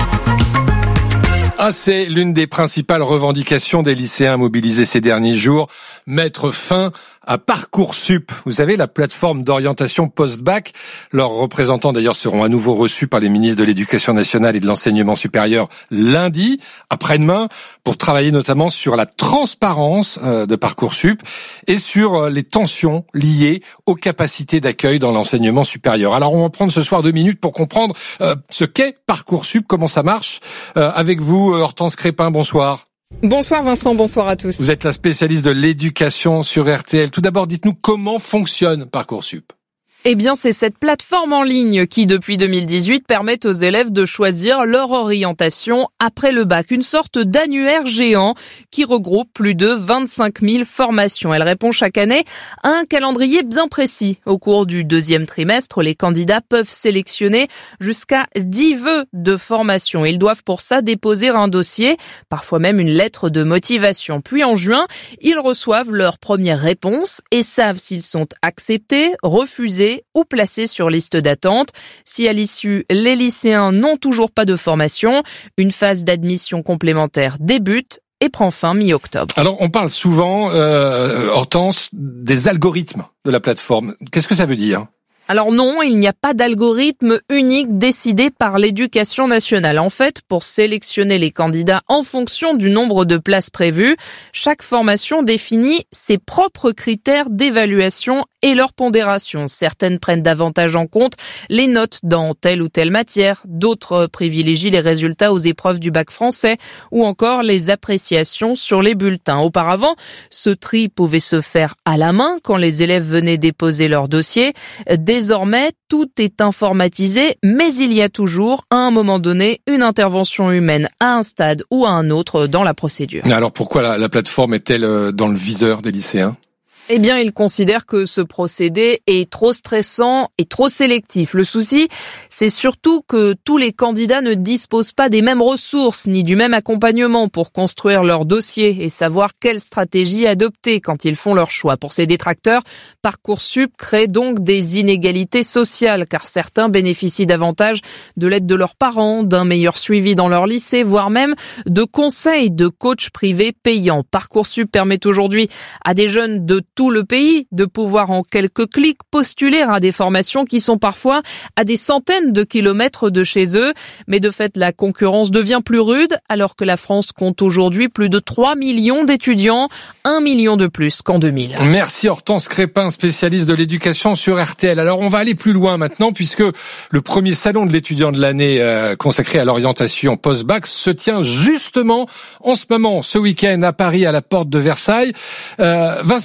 Ah, c'est l'une des principales revendications des lycéens mobilisés ces derniers jours, mettre fin à Parcoursup. Vous savez, la plateforme d'orientation post-bac. Leurs représentants, d'ailleurs, seront à nouveau reçus par les ministres de l'Éducation nationale et de l'Enseignement supérieur lundi, après-demain, pour travailler notamment sur la transparence de Parcoursup et sur les tensions liées aux capacités d'accueil dans l'enseignement supérieur. Alors, on va prendre ce soir deux minutes pour comprendre euh, ce qu'est Parcoursup, comment ça marche. Euh, avec vous, Hortense Crépin, bonsoir. Bonsoir Vincent, bonsoir à tous. Vous êtes la spécialiste de l'éducation sur R T L. Tout d'abord, dites-nous comment fonctionne Parcoursup. Eh bien, c'est cette plateforme en ligne qui, depuis deux mille dix-huit, permet aux élèves de choisir leur orientation après le bac. Une sorte d'annuaire géant qui regroupe plus de vingt-cinq mille formations. Elle répond chaque année à un calendrier bien précis. Au cours du deuxième trimestre, les candidats peuvent sélectionner jusqu'à dix vœux de formation. Ils doivent pour ça déposer un dossier, parfois même une lettre de motivation. Puis en juin, ils reçoivent leur première réponse et savent s'ils sont acceptés, refusés ou placés sur liste d'attente. Si à l'issue, les lycéens n'ont toujours pas de formation, une phase d'admission complémentaire débute et prend fin mi-octobre. Alors, on parle souvent, euh, Hortense, des algorithmes de la plateforme. Qu'est-ce que ça veut dire ? Alors non, il n'y a pas d'algorithme unique décidé par l'Éducation nationale. En fait, pour sélectionner les candidats en fonction du nombre de places prévues, chaque formation définit ses propres critères d'évaluation et leur pondération. Certaines prennent davantage en compte les notes dans telle ou telle matière, d'autres privilégient les résultats aux épreuves du bac français ou encore les appréciations sur les bulletins. Auparavant, ce tri pouvait se faire à la main quand les élèves venaient déposer leur dossier. Désormais, tout est informatisé, mais il y a toujours, à un moment donné, une intervention humaine à un stade ou à un autre dans la procédure. Alors pourquoi la, la plateforme est-elle dans le viseur des lycéens ? Eh bien, ils considèrent que ce procédé est trop stressant et trop sélectif. Le souci, c'est surtout que tous les candidats ne disposent pas des mêmes ressources ni du même accompagnement pour construire leur dossier et savoir quelle stratégie adopter quand ils font leur choix. Pour ces détracteurs, Parcoursup crée donc des inégalités sociales car certains bénéficient davantage de l'aide de leurs parents, d'un meilleur suivi dans leur lycée, voire même de conseils de coachs privés payants. Parcoursup permet aujourd'hui à des jeunes de tout le pays de pouvoir en quelques clics postuler à des formations qui sont parfois à des centaines de kilomètres de chez eux. Mais de fait, la concurrence devient plus rude alors que la France compte aujourd'hui plus de trois millions d'étudiants, un million de plus qu'en deux mille. Merci Hortense Crépin, spécialiste de l'éducation sur R T L. Alors on va aller plus loin maintenant puisque le premier salon de l'étudiant de l'année euh, consacré à l'orientation post-bac se tient justement en ce moment, ce week-end à Paris à la porte de Versailles. Euh, Vincent Danilo,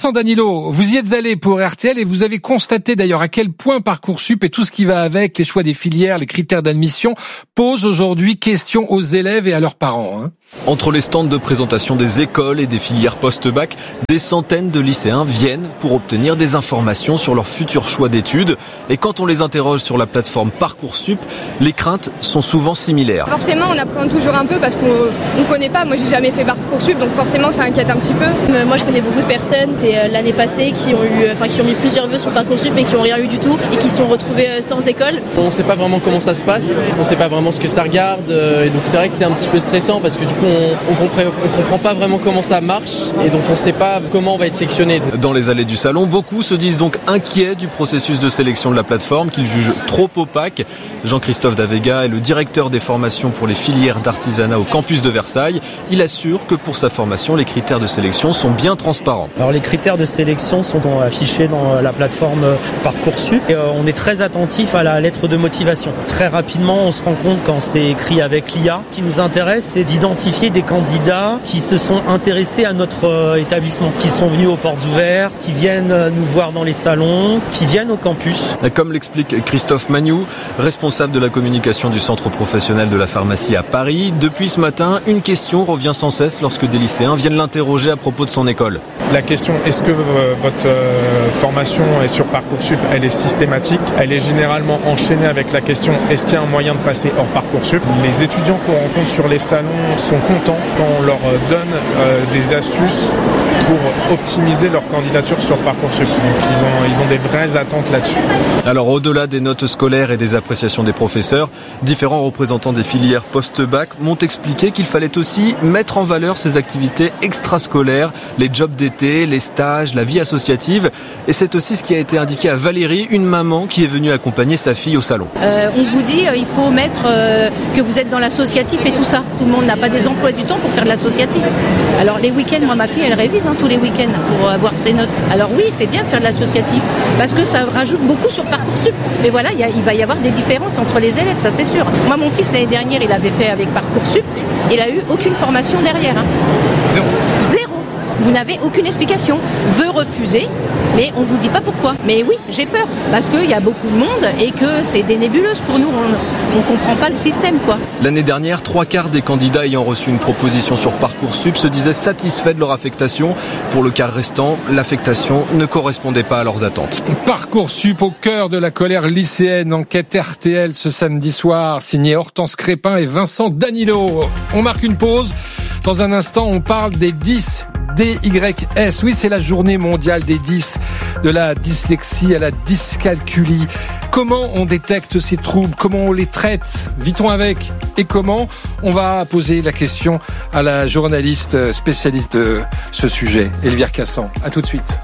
Bruno, vous y êtes allé pour R T L et vous avez constaté d'ailleurs à quel point Parcoursup et tout ce qui va avec, les choix des filières, les critères d'admission, posent aujourd'hui question aux élèves et à leurs parents. Hein. Entre les stands de présentation des écoles et des filières post-bac, des centaines de lycéens viennent pour obtenir des informations sur leur futur choix d'études. Et quand on les interroge sur la plateforme Parcoursup, les craintes sont souvent similaires. Forcément, on appréhende toujours un peu parce qu'on ne connaît pas. Moi, j'ai jamais fait Parcoursup, donc forcément, ça inquiète un petit peu. Moi, je connais beaucoup de personnes et, l'année passée qui ont eu, enfin, qui ont mis plusieurs vœux sur Parcoursup et qui n'ont rien eu du tout et qui se sont retrouvés sans école. On ne sait pas vraiment comment ça se passe, on ne sait pas vraiment ce que ça regarde. Et donc, c'est vrai que c'est un petit peu stressant parce que du coup, on ne comprend, on comprend pas vraiment comment ça marche et donc on ne sait pas comment on va être sélectionné. Dans les allées du salon, beaucoup se disent donc inquiets du processus de sélection de la plateforme qu'ils jugent trop opaque. Jean-Christophe Davega est le directeur des formations pour les filières d'artisanat au campus de Versailles. Il assure que pour sa formation, les critères de sélection sont bien transparents. Alors les critères de sélection sont affichés dans la plateforme Parcoursup et on est très attentif à la lettre de motivation. Très rapidement, on se rend compte quand c'est écrit avec l'I A. Ce qui nous intéresse, c'est d'identifier des candidats qui se sont intéressés à notre établissement, qui sont venus aux portes ouvertes, qui viennent nous voir dans les salons, qui viennent au campus. Comme l'explique Christophe Magnou, responsable de la communication du centre professionnel de la pharmacie à Paris, depuis ce matin, une question revient sans cesse lorsque des lycéens viennent l'interroger à propos de son école. La question, est-ce que votre formation est sur Parcoursup, elle est systématique, elle est généralement enchaînée avec la question, est-ce qu'il y a un moyen de passer hors Parcoursup? Les étudiants qu'on rencontre sur les salons sont contents quand on leur donne euh, des astuces pour optimiser leur candidature sur Parcoursup. Donc ils ont, ils ont des vraies attentes là-dessus. Alors au-delà des notes scolaires et des appréciations des professeurs, différents représentants des filières post-bac m'ont expliqué qu'il fallait aussi mettre en valeur ces activités extrascolaires, les jobs d'été, les stages, la vie associative. Et c'est aussi ce qui a été indiqué à Valérie, une maman qui est venue accompagner sa fille au salon. Euh, on vous dit euh, il faut mettre euh, que vous êtes dans l'associatif et tout ça. Tout le monde n'a pas des emplois du temps pour faire de l'associatif. Alors les week-ends, moi ma fille elle révise hein, tous les week-ends pour avoir ses notes. Alors oui, c'est bien de faire de l'associatif parce que ça rajoute beaucoup sur Parcoursup. Mais voilà, y a, il va y avoir des différences entre les élèves, ça c'est sûr. Moi mon fils l'année dernière il avait fait avec Parcoursup, il a eu aucune formation derrière. Hein. Zéro. Zéro. Vous n'avez aucune explication. Veut refuser, mais on ne vous dit pas pourquoi. Mais oui, j'ai peur, parce qu'il y a beaucoup de monde et que c'est des nébuleuses pour nous. On ne comprend pas le système, quoi. L'année dernière, trois quarts des candidats ayant reçu une proposition sur Parcoursup se disaient satisfaits de leur affectation. Pour le quart restant, l'affectation ne correspondait pas à leurs attentes. Parcoursup au cœur de la colère lycéenne. Enquête R T L ce samedi soir, signé Hortense Crépin et Vincent Danilo. On marque une pause. Dans un instant, on parle des dix. D Y S. Oui, c'est la journée mondiale des dys, de la dyslexie à la dyscalculie. Comment on détecte ces troubles? Comment on les traite? Vit-on avec? Et comment? On va poser la question à la journaliste spécialiste de ce sujet, Elvire Cassan. À tout de suite.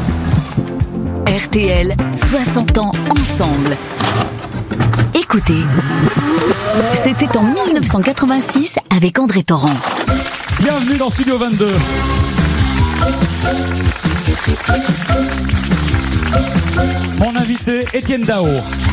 R T L, soixante ans ensemble. Écoutez, c'était en dix-neuf cent quatre-vingt-six avec André Torrent. Bienvenue dans Studio vingt-deux. Mon invité, Étienne Dao.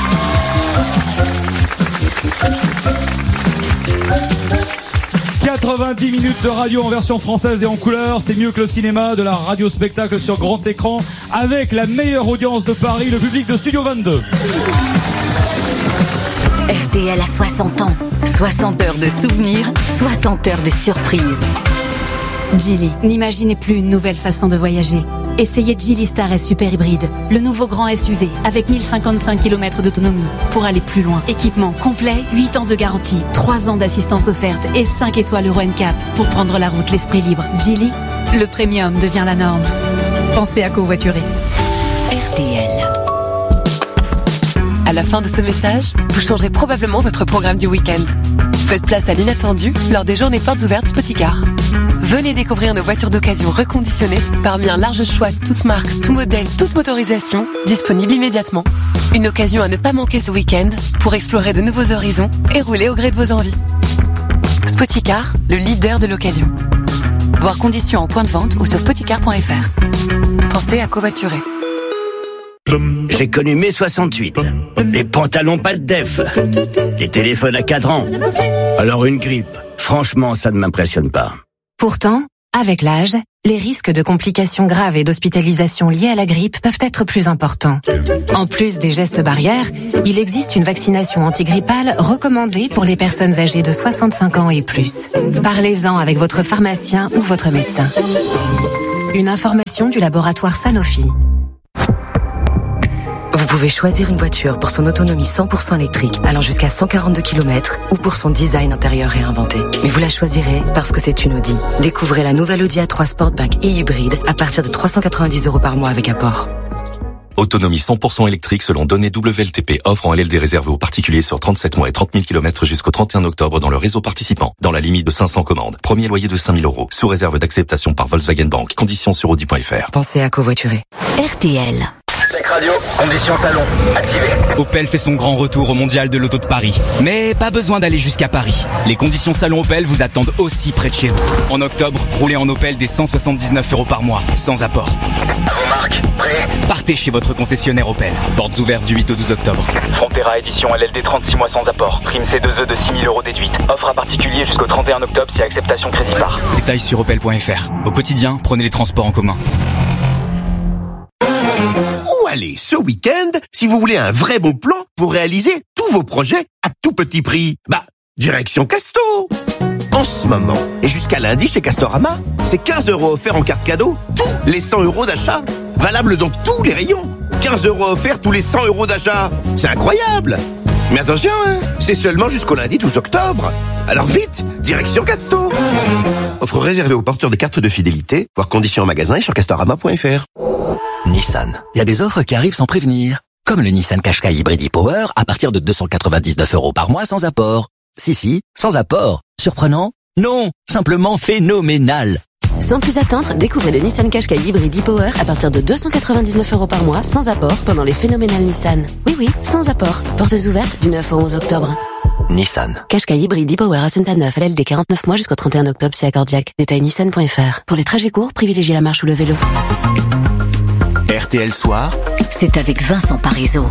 quatre-vingt-dix minutes de radio en version française et en couleur, c'est mieux que le cinéma, de la radio-spectacle sur grand écran, avec la meilleure audience de Paris, le public de Studio vingt-deux. R T L a soixante ans, soixante heures de souvenirs, soixante heures de surprises. Geely, n'imaginez plus une nouvelle façon de voyager. Essayez Geely Star S Super Hybride, le nouveau grand S U V avec mille cinquante-cinq kilomètres d'autonomie pour aller plus loin. Équipement complet, huit ans de garantie, trois ans d'assistance offerte et cinq étoiles Euro N C A P pour prendre la route l'esprit libre. Geely, le premium devient la norme. Pensez à covoiturer. R T L. À la fin de ce message, vous changerez probablement votre programme du week-end. Faites place à l'inattendu lors des journées portes ouvertes Spoticar. Venez découvrir nos voitures d'occasion reconditionnées parmi un large choix toutes marques, tout modèle, toute motorisation, disponible immédiatement. Une occasion à ne pas manquer ce week-end pour explorer de nouveaux horizons et rouler au gré de vos envies. Spoticar, le leader de l'occasion. Voir conditions en point de vente ou sur spoticar point f r. Pensez à covoiturer. J'ai connu mai soixante-huit. Les pantalons pas de def. Les téléphones à cadran. Alors une grippe, franchement, ça ne m'impressionne pas. Pourtant, Avec l'âge, les risques de complications graves et d'hospitalisation liées à la grippe peuvent être plus importants. En plus des gestes barrières, il existe une vaccination antigrippale recommandée pour les personnes âgées de soixante-cinq ans et plus. Parlez-en avec votre pharmacien ou votre médecin. Une information du laboratoire Sanofi. Vous pouvez choisir une voiture pour son autonomie cent pour cent électrique, allant jusqu'à cent quarante-deux kilomètres, ou pour son design intérieur réinventé. Mais vous la choisirez parce que c'est une Audi. Découvrez la nouvelle Audi A trois Sportback et hybride à partir de trois cent quatre-vingt-dix euros par mois avec apport. Autonomie cent pour cent électrique selon données W L T P. Offre en L L D réservée aux particuliers sur trente-sept mois et trente mille kilomètres jusqu'au trente et un octobre dans le réseau participant. Dans la limite de cinq cents commandes. Premier loyer de cinq mille euros. Sous réserve d'acceptation par Volkswagen Bank. Conditions sur audi point f r. Pensez à covoiturer. R T L. Check radio, conditions salon, activé. Opel fait son grand retour au Mondial de l'Auto de Paris. Mais pas besoin d'aller jusqu'à Paris. Les conditions salon Opel vous attendent aussi près de chez vous. En octobre, roulez en Opel des cent soixante-dix-neuf euros par mois, sans apport. À vos marques, prêt? Partez chez votre concessionnaire Opel. Portes ouvertes du huit au douze octobre. Frontera édition L L D trente-six mois sans apport. Prime C deux E de six mille euros déduite. Offre à particulier jusqu'au trente et un octobre si acceptation crédit par. Détails sur opel point f r. Au quotidien, prenez les transports en commun. Où aller ce week-end si vous voulez un vrai bon plan pour réaliser tous vos projets à tout petit prix? Bah, direction Casto. En ce moment, et jusqu'à lundi chez Castorama, c'est quinze euros offerts en carte cadeau, tous les cent euros d'achat. Valable dans tous les rayons. quinze euros offerts tous les cent euros d'achat. C'est incroyable. Mais attention, hein, c'est seulement jusqu'au lundi douze octobre. Alors vite, direction Casto. Offre réservée aux porteurs de cartes de fidélité, voir conditions en magasin et sur castorama point f r. Nissan. Il y a des offres qui arrivent sans prévenir. Comme le Nissan Qashqai Hybrid e-Power à partir de deux cent quatre-vingt-dix-neuf euros par mois sans apport. Si, si, sans apport. Surprenant? Non, simplement phénoménal. Sans plus attendre, découvrez le Nissan Qashqai Hybrid e-Power à partir de deux cent quatre-vingt-dix-neuf euros par mois sans apport pendant les phénoménales Nissan. Oui, oui, sans apport. Portes ouvertes du neuf au onze octobre. Nissan. Qashqai Hybrid e-Power à Saint-Neuf, L L D quarante-neuf mois jusqu'au trente et un octobre, c'est accordiaque. Détail nissan point f r. Pour les trajets courts, privilégiez la marche ou le vélo. R T L Soir, c'est avec Vincent Parisot.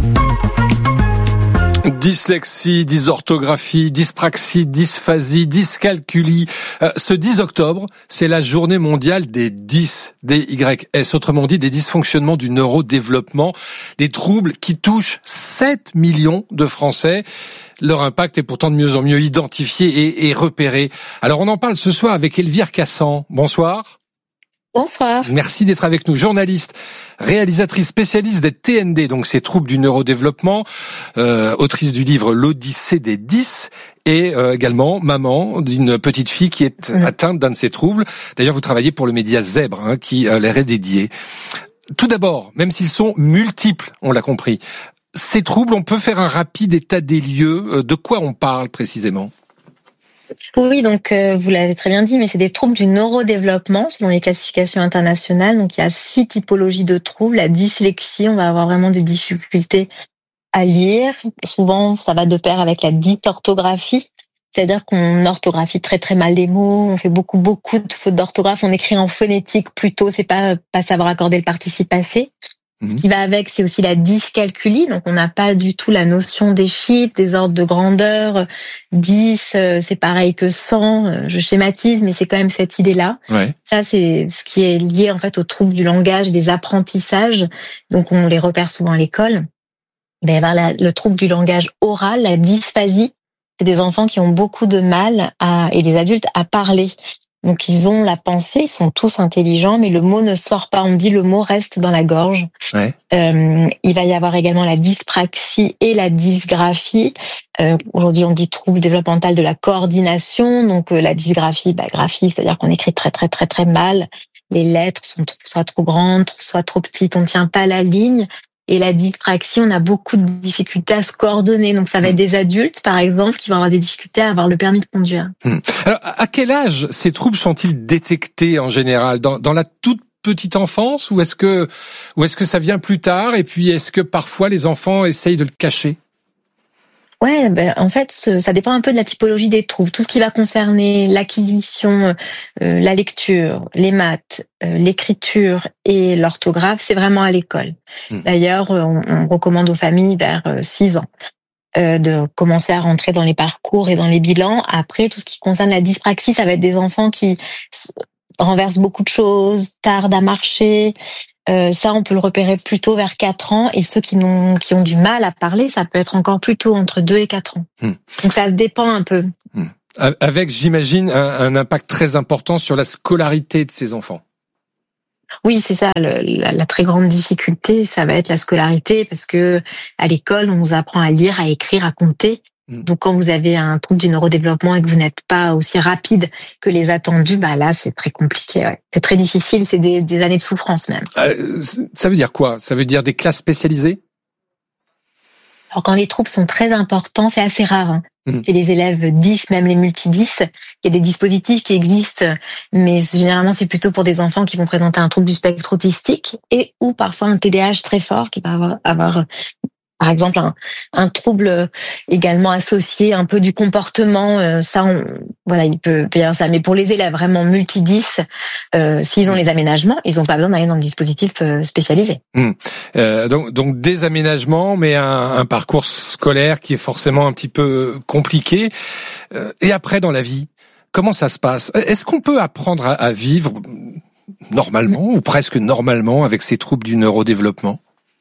Dyslexie, dysorthographie, dyspraxie, dysphasie, dyscalculie. Euh, ce dix octobre, c'est la journée mondiale des dys, D Y S, autrement dit des dysfonctionnements du neurodéveloppement, des troubles qui touchent sept millions de Français. Leur impact est pourtant de mieux en mieux identifié et, et repéré. Alors on en parle ce soir avec Elvire Cassan. Bonsoir. Bonsoir. Merci d'être avec nous, journaliste, réalisatrice spécialiste des T N D, donc ces troubles du neurodéveloppement, euh, autrice du livre L'Odyssée des dys, et euh, également maman d'une petite fille qui est mmh. atteinte d'un de ces troubles. D'ailleurs, vous travaillez pour le média Zèbre, hein, qui euh, leur est dédié. Tout d'abord, même s'ils sont multiples, on l'a compris, ces troubles, on peut faire un rapide état des lieux. De quoi on parle précisément ? Oui, donc euh, vous l'avez très bien dit, mais c'est des troubles du neurodéveloppement selon les classifications internationales. Donc il y a six typologies de troubles. La dyslexie, on va avoir vraiment des difficultés à lire. Souvent, ça va de pair avec la dysorthographie, c'est-à-dire qu'on orthographie très très mal les mots. On fait beaucoup beaucoup de fautes d'orthographe. On écrit en phonétique plutôt. C'est pas pas savoir accorder le participe passé. Ce qui va avec, c'est aussi la dyscalculie. Donc, on n'a pas du tout la notion des chiffres, des ordres de grandeur. dix, c'est pareil que cent. Je schématise, mais c'est quand même cette idée-là. Ouais. Ça, c'est ce qui est lié, en fait, aux troubles du langage et des apprentissages. Donc, on les repère souvent à l'école. Il va y avoir la, le trouble du langage oral, la dysphasie. C'est des enfants qui ont beaucoup de mal à, et des adultes à parler. Donc, ils ont la pensée, ils sont tous intelligents, mais le mot ne sort pas. On dit le mot reste dans la gorge. Ouais. Euh, il va y avoir également la dyspraxie et la dysgraphie. Euh, aujourd'hui, on dit trouble développemental de la coordination. Donc, euh, la dysgraphie, bah, graphie, c'est-à-dire qu'on écrit très, très, très, très mal. Les lettres sont trop, soit trop grandes, soit trop petites. On ne tient pas la ligne. Et la dyspraxie, on a beaucoup de difficultés à se coordonner. Donc, ça va être des adultes, par exemple, qui vont avoir des difficultés à avoir le permis de conduire. Hum. Alors, à quel âge ces troubles sont-ils détectés en général ? Dans, dans la toute petite enfance, ou est-ce que, ou est-ce que ça vient plus tard ? Et puis, est-ce que parfois les enfants essayent de le cacher ? Ouais, ben, en fait, ça dépend un peu de la typologie des troubles. Tout ce qui va concerner l'acquisition, euh, la lecture, les maths, euh, l'écriture et l'orthographe, c'est vraiment à l'école. Mmh. D'ailleurs, on, on recommande aux familles vers six ans euh, de commencer à rentrer dans les parcours et dans les bilans. Après, tout ce qui concerne la dyspraxie, ça va être des enfants qui renverse beaucoup de choses, tarde à marcher. Euh, ça, on peut le repérer plutôt vers quatre ans. Et ceux qui, n'ont, qui ont du mal à parler, ça peut être encore plus tôt, entre deux et quatre ans. Mmh. Donc ça dépend un peu. Mmh. Avec, j'imagine, un, un impact très important sur la scolarité de ces enfants. Oui, c'est ça. Le, la, la très grande difficulté, ça va être la scolarité, parce que à l'école, on nous apprend à lire, à écrire, à compter. Donc, quand vous avez un trouble du neurodéveloppement et que vous n'êtes pas aussi rapide que les attendus, bah là, c'est très compliqué. Ouais. C'est très difficile. C'est des, des années de souffrance même. Euh, ça veut dire quoi? Ça veut dire des classes spécialisées? Alors, quand les troubles sont très importants, c'est assez rare. Hein. Mmh. Chez les élèves dix, même les multi-dix, il y a des dispositifs qui existent, mais généralement, c'est plutôt pour des enfants qui vont présenter un trouble du spectre autistique et ou parfois un T D A H très fort qui va avoir, avoir par exemple, un, un trouble également associé un peu du comportement. Euh, ça, on, voilà, il peut, peut y avoir ça. Mais pour les élèves vraiment multi-dix, euh, s'ils ont les aménagements, ils n'ont pas besoin d'aller dans le dispositif euh, spécialisé. Mmh. Euh, donc, donc des aménagements, mais un, un parcours scolaire qui est forcément un petit peu compliqué. Euh, et après, dans la vie, comment ça se passe? Est-ce qu'on peut apprendre à, à vivre normalement mmh. ou presque normalement avec ces troubles du neurodéveloppement?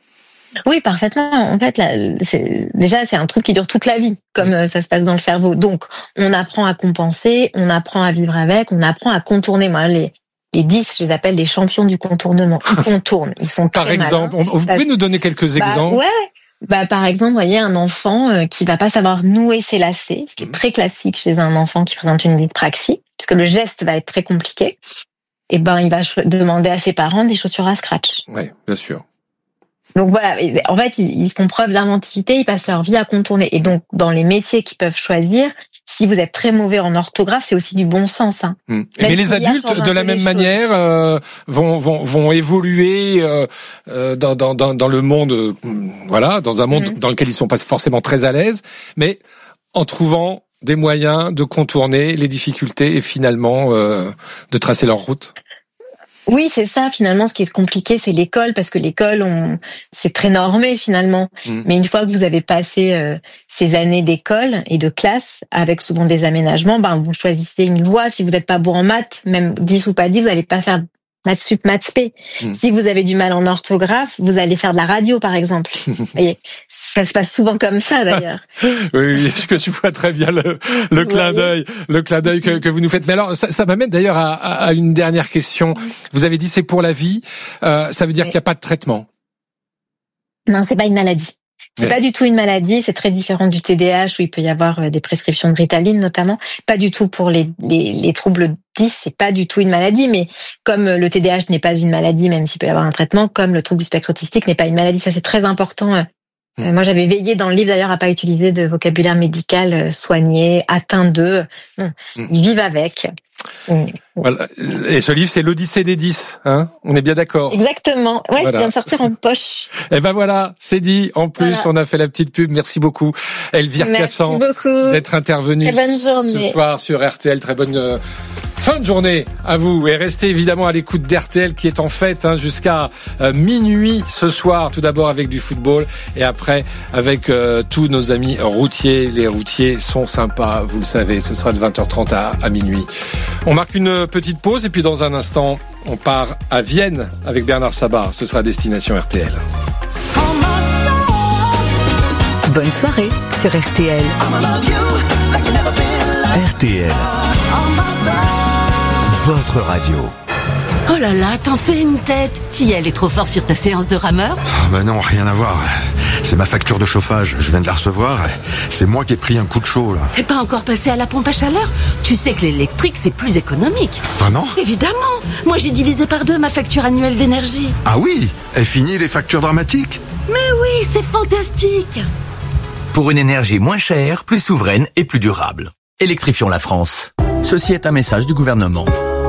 Oui, parfaitement. En fait, là, c'est, déjà, c'est un truc qui dure toute la vie, comme euh, ça se passe dans le cerveau. Donc, on apprend à compenser, on apprend à vivre avec, on apprend à contourner. Moi, les, les dix, je les appelle les champions du contournement. Ils contournent, ils sont très Par exemple, malins. Vous ça, pouvez nous donner quelques bah, exemples? Ouais. Bah, par exemple, vous voyez, un enfant euh, qui va pas savoir nouer ses lacets, ce qui est mmh. très classique chez un enfant qui présente une dyspraxie, puisque le geste va être très compliqué. Et ben, il va ch- demander à ses parents des chaussures à scratch. Oui, bien sûr. Donc voilà, en fait, ils font preuve d'inventivité, ils passent leur vie à contourner. Et donc, dans les métiers qu'ils peuvent choisir, si vous êtes très mauvais en orthographe, c'est aussi du bon sens. Hein. Mmh. Mais les adultes, de la même manière, euh, vont, vont, vont évoluer euh, dans, dans, dans, dans le monde, euh, voilà, dans un monde mmh. dans lequel ils sont pas forcément très à l'aise, mais en trouvant des moyens de contourner les difficultés et finalement euh, de tracer leur route. Oui, c'est ça. Finalement, ce qui est compliqué, c'est l'école, parce que l'école, on, c'est très normé finalement. Mmh. Mais une fois que vous avez passé euh, ces années d'école et de classe, avec souvent des aménagements, ben vous choisissez une voie. Si vous n'êtes pas bon en maths, même dix ou pas dix, vous n'allez pas faire maths sup, maths spé. Mmh. Si vous avez du mal en orthographe, vous allez faire de la radio, par exemple. Vous voyez, ça se passe souvent comme ça, d'ailleurs. Oui, oui, que je vois très bien le, le clin d'œil, le clin d'œil que, que vous nous faites. Mais alors, ça, ça m'amène d'ailleurs à, à une dernière question. Vous avez dit c'est pour la vie. Euh, ça veut dire oui. qu'il n'y a pas de traitement? Non, c'est pas une maladie. C'est ouais. pas du tout une maladie, c'est très différent du T D A H où il peut y avoir des prescriptions de Ritaline notamment. Pas du tout pour les, les, les troubles dix, c'est pas du tout une maladie, mais comme le T D A H n'est pas une maladie, même s'il peut y avoir un traitement, comme le trouble du spectre autistique n'est pas une maladie, ça c'est très important. Mmh. Moi j'avais veillé dans le livre d'ailleurs à pas utiliser de vocabulaire médical soigné, atteint de, non, mmh. ils vivent avec. Voilà. Et ce livre, c'est l'Odyssée des dix, hein. On est bien d'accord. Exactement. Ouais, voilà. Qui vient de sortir en poche. Et ben voilà, c'est dit. En plus, voilà. On a fait la petite pub. Merci beaucoup, Elvire Cassan, d'être intervenue ce soir sur R T L. Très bonne euh, fin de journée à vous. Et restez évidemment à l'écoute d'R T L qui est en fête hein, jusqu'à euh, minuit ce soir. Tout d'abord avec du football et après avec euh, tous nos amis routiers. Les routiers sont sympas, vous le savez. Ce sera de vingt heures trente à, à minuit. On marque une petite pause et puis dans un instant, on part à Vienne avec Bernard Sabat. Ce sera destination R T L. Bonne soirée sur R T L. R T L. Votre radio. Oh là là, t'en fais une tête. Thiel est trop fort sur ta séance de rameur? Oh bah non, rien à voir. C'est ma facture de chauffage, je viens de la recevoir. C'est moi qui ai pris un coup de chaud, là. T'es pas encore passé à la pompe à chaleur? Tu sais que l'électrique, c'est plus économique. Vraiment? Évidemment. Moi, j'ai divisé par deux ma facture annuelle d'énergie. Ah oui? Et fini les factures dramatiques? Mais oui, c'est fantastique. Pour une énergie moins chère, plus souveraine et plus durable. Électrifions la France. Ceci est un message du gouvernement.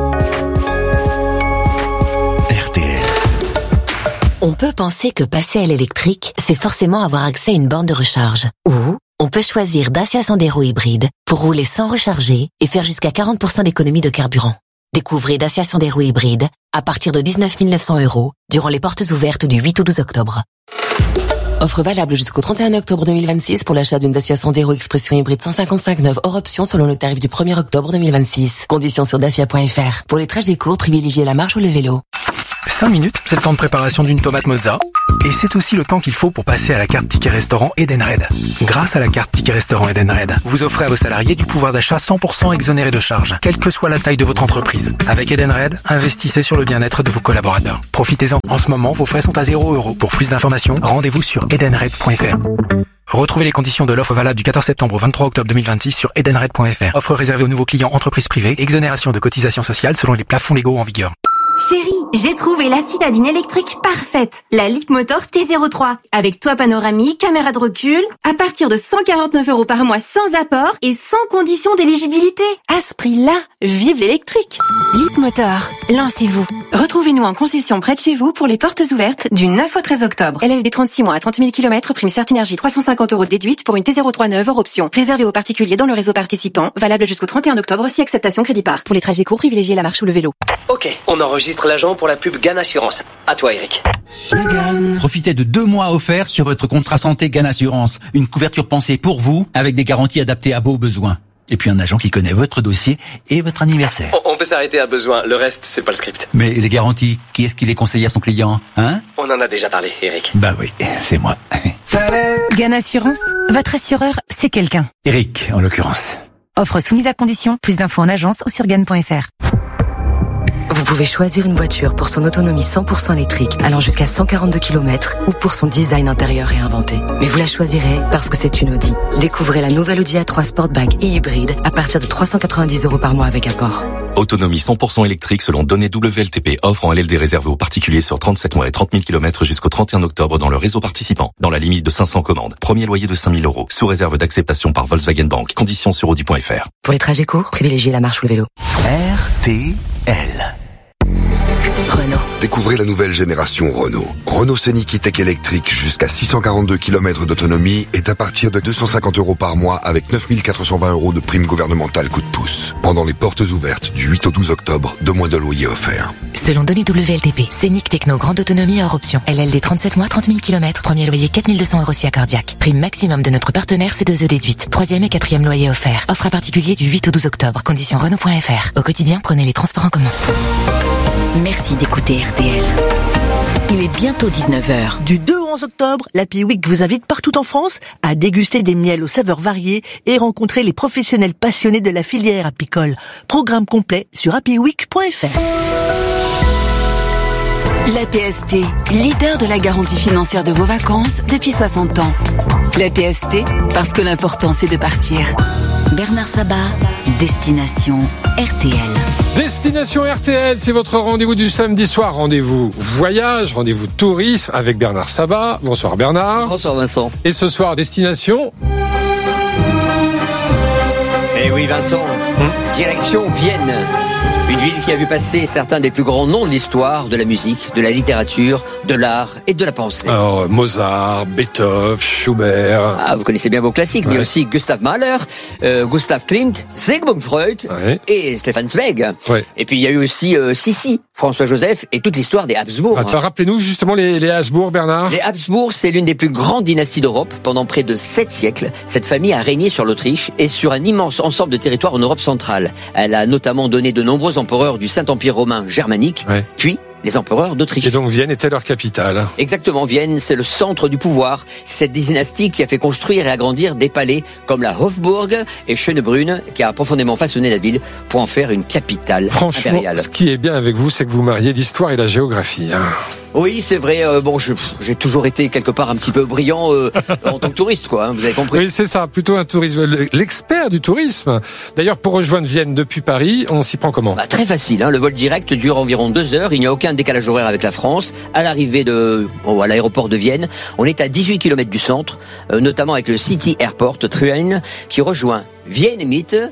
R T L. On peut penser que passer à l'électrique, c'est forcément avoir accès à une borne de recharge. Ou on peut choisir Dacia Sandero hybride pour rouler sans recharger et faire jusqu'à quarante pour cent d'économie de carburant. Découvrez Dacia Sandero hybride à partir de dix-neuf mille neuf cents euros durant les portes ouvertes du huit au douze octobre. Offre valable jusqu'au trente et un octobre deux mille vingt-six pour l'achat d'une Dacia Sandero Expression hybride cent cinquante-cinq neuve hors option selon le tarif du premier octobre deux mille vingt-six. Conditions sur dacia point f r. Pour les trajets courts, privilégiez la marche ou le vélo. cinq minutes, c'est le temps de préparation d'une tomate mozza. Et c'est aussi le temps qu'il faut pour passer à la carte Ticket Restaurant Edenred. Grâce à la carte Ticket Restaurant Edenred, vous offrez à vos salariés du pouvoir d'achat cent pour cent exonéré de charges, quelle que soit la taille de votre entreprise. Avec Edenred, investissez sur le bien-être de vos collaborateurs. Profitez-en. En ce moment, vos frais sont à zéro euro. Pour plus d'informations, rendez-vous sur edenred point f r. Retrouvez les conditions de l'offre valable du quatorze septembre au vingt-trois octobre deux mille vingt-six sur edenred point f r. Offre réservée aux nouveaux clients entreprises privées, exonération de cotisations sociales selon les plafonds légaux en vigueur. Chérie, j'ai trouvé la citadine électrique parfaite, la Leapmotor T zéro trois, avec toit panoramique, caméra de recul, à partir de cent quarante-neuf euros par mois sans apport et sans condition d'éligibilité. À ce prix-là, vive l'électrique. Leapmotor, lancez-vous. Retrouvez-nous en concession près de chez vous pour les portes ouvertes du neuf au treize octobre. L L D trente-six mois à trente mille kilomètres, prime Certinergie trois cent cinquante euros déduite pour une T zéro trois neuve hors option. Réservé aux particuliers dans le réseau participant, valable jusqu'au trente et un octobre si acceptation crédit par. Pour les trajets courts, privilégiez la marche ou le vélo. Ok, on enregistre l'agent pour la pub Gan Assurance. À toi, Eric. Profitez de deux mois offerts sur votre contrat santé Gan Assurance. Une couverture pensée pour vous, avec des garanties adaptées à vos besoins. Et puis un agent qui connaît votre dossier et votre anniversaire. On, on peut s'arrêter à besoin, le reste, c'est pas le script. Mais les garanties, qui est-ce qui les conseille à son client, hein? On en a déjà parlé, Eric. Bah oui, c'est moi. Gan Assurance, votre assureur, c'est quelqu'un. Eric, en l'occurrence. Offre soumise à condition, plus d'infos en agence ou sur gan point f r. Vous pouvez choisir une voiture pour son autonomie cent pour cent électrique, allant jusqu'à cent quarante-deux kilomètres, ou pour son design intérieur réinventé. Mais vous la choisirez parce que c'est une Audi. Découvrez la nouvelle Audi A trois Sportback et hybride à partir de trois cent quatre-vingt-dix euros par mois avec apport. Autonomie cent pour cent électrique selon données W L T P. Offre en L L D réservée aux particuliers sur trente-sept mois et trente mille kilomètres jusqu'au trente et un octobre dans le réseau participant. Dans la limite de cinq cents commandes. Premier loyer de cinq mille euros. Sous réserve d'acceptation par Volkswagen Bank. Conditions sur audi point f r. Pour les trajets courts, privilégiez la marche ou le vélo. R T L. Renault. Découvrez la nouvelle génération Renault. Renault Scénic E-Tech électrique jusqu'à six cent quarante-deux kilomètres d'autonomie est à partir de deux cent cinquante euros par mois avec neuf mille quatre cent vingt euros de prime gouvernementale coup de pouce. Pendant les portes ouvertes du huit au douze octobre, deux mois de loyer offerts. Selon données W L T P, Scénic Techno grande autonomie hors option. L L D trente-sept mois, trente mille kilomètres, premier loyer quatre mille deux cents euros si accordiaque. Prime maximum de notre partenaire C deux E déduite. Troisième et quatrième loyer offert. Offre à particulier du huit au douze octobre. Conditions Renault point f r. Au quotidien, prenez les transports en commun. Merci d'écouter R T L. Il est bientôt dix-neuf heures. Du deux au onze octobre, l'Happy Week vous invite partout en France à déguster des miels aux saveurs variées et rencontrer les professionnels passionnés de la filière apicole. Programme complet sur happy week point f r. L'A P S T, leader de la garantie financière de vos vacances depuis soixante ans. L'A P S T, parce que l'important c'est de partir. Bernard Sabat, Destination R T L. Destination R T L, c'est votre rendez-vous du samedi soir. Rendez-vous voyage, rendez-vous tourisme avec Bernard Sabat. Bonsoir Bernard. Bonsoir Vincent. Et ce soir, destination... Eh oui Vincent, hum direction Vienne. Une ville qui a vu passer certains des plus grands noms de l'histoire, de la musique, de la littérature, de l'art et de la pensée. Alors, Mozart, Beethoven, Schubert... Ah, vous connaissez bien vos classiques, ouais. Mais aussi Gustav Mahler, euh, Gustav Klimt, Sigmund Freud ouais. et Stefan Zweig. Ouais. Et puis il y a eu aussi euh, Sissi, François-Joseph et toute l'histoire des Habsbourg. Ah, rappelez-nous justement les, les Habsbourg, Bernard. Les Habsbourg, c'est l'une des plus grandes dynasties d'Europe. Pendant près de sept siècles, cette famille a régné sur l'Autriche et sur un immense ensemble de territoires en Europe centrale. Elle a notamment donné de nombreux empereurs du Saint-Empire romain germanique, ouais. puis les empereurs d'Autriche. Et donc Vienne était leur capitale. Exactement, Vienne, c'est le centre du pouvoir. Cette dynastie qui a fait construire et agrandir des palais comme la Hofburg et Schönebrunn, qui a profondément façonné la ville pour en faire une capitale Franchement, impériale. Ce qui est bien avec vous, c'est que vous mariez l'histoire et la géographie. Hein. Oui, c'est vrai. Euh, bon, je, j'ai toujours été quelque part un petit peu brillant euh, en tant que touriste, quoi. Hein, vous avez compris. Oui, c'est ça. Plutôt un tourisme, l'expert du tourisme. D'ailleurs, pour rejoindre Vienne depuis Paris, on s'y prend comment ? Bah, très facile. Hein, le vol direct dure environ deux heures. Il n'y a aucun décalage horaire avec la France. À l'arrivée de, oh, à l'aéroport de Vienne, on est à dix-huit kilomètres du centre, euh, notamment avec le City Airport Train qui rejoint Vienne Mitte. Mmh.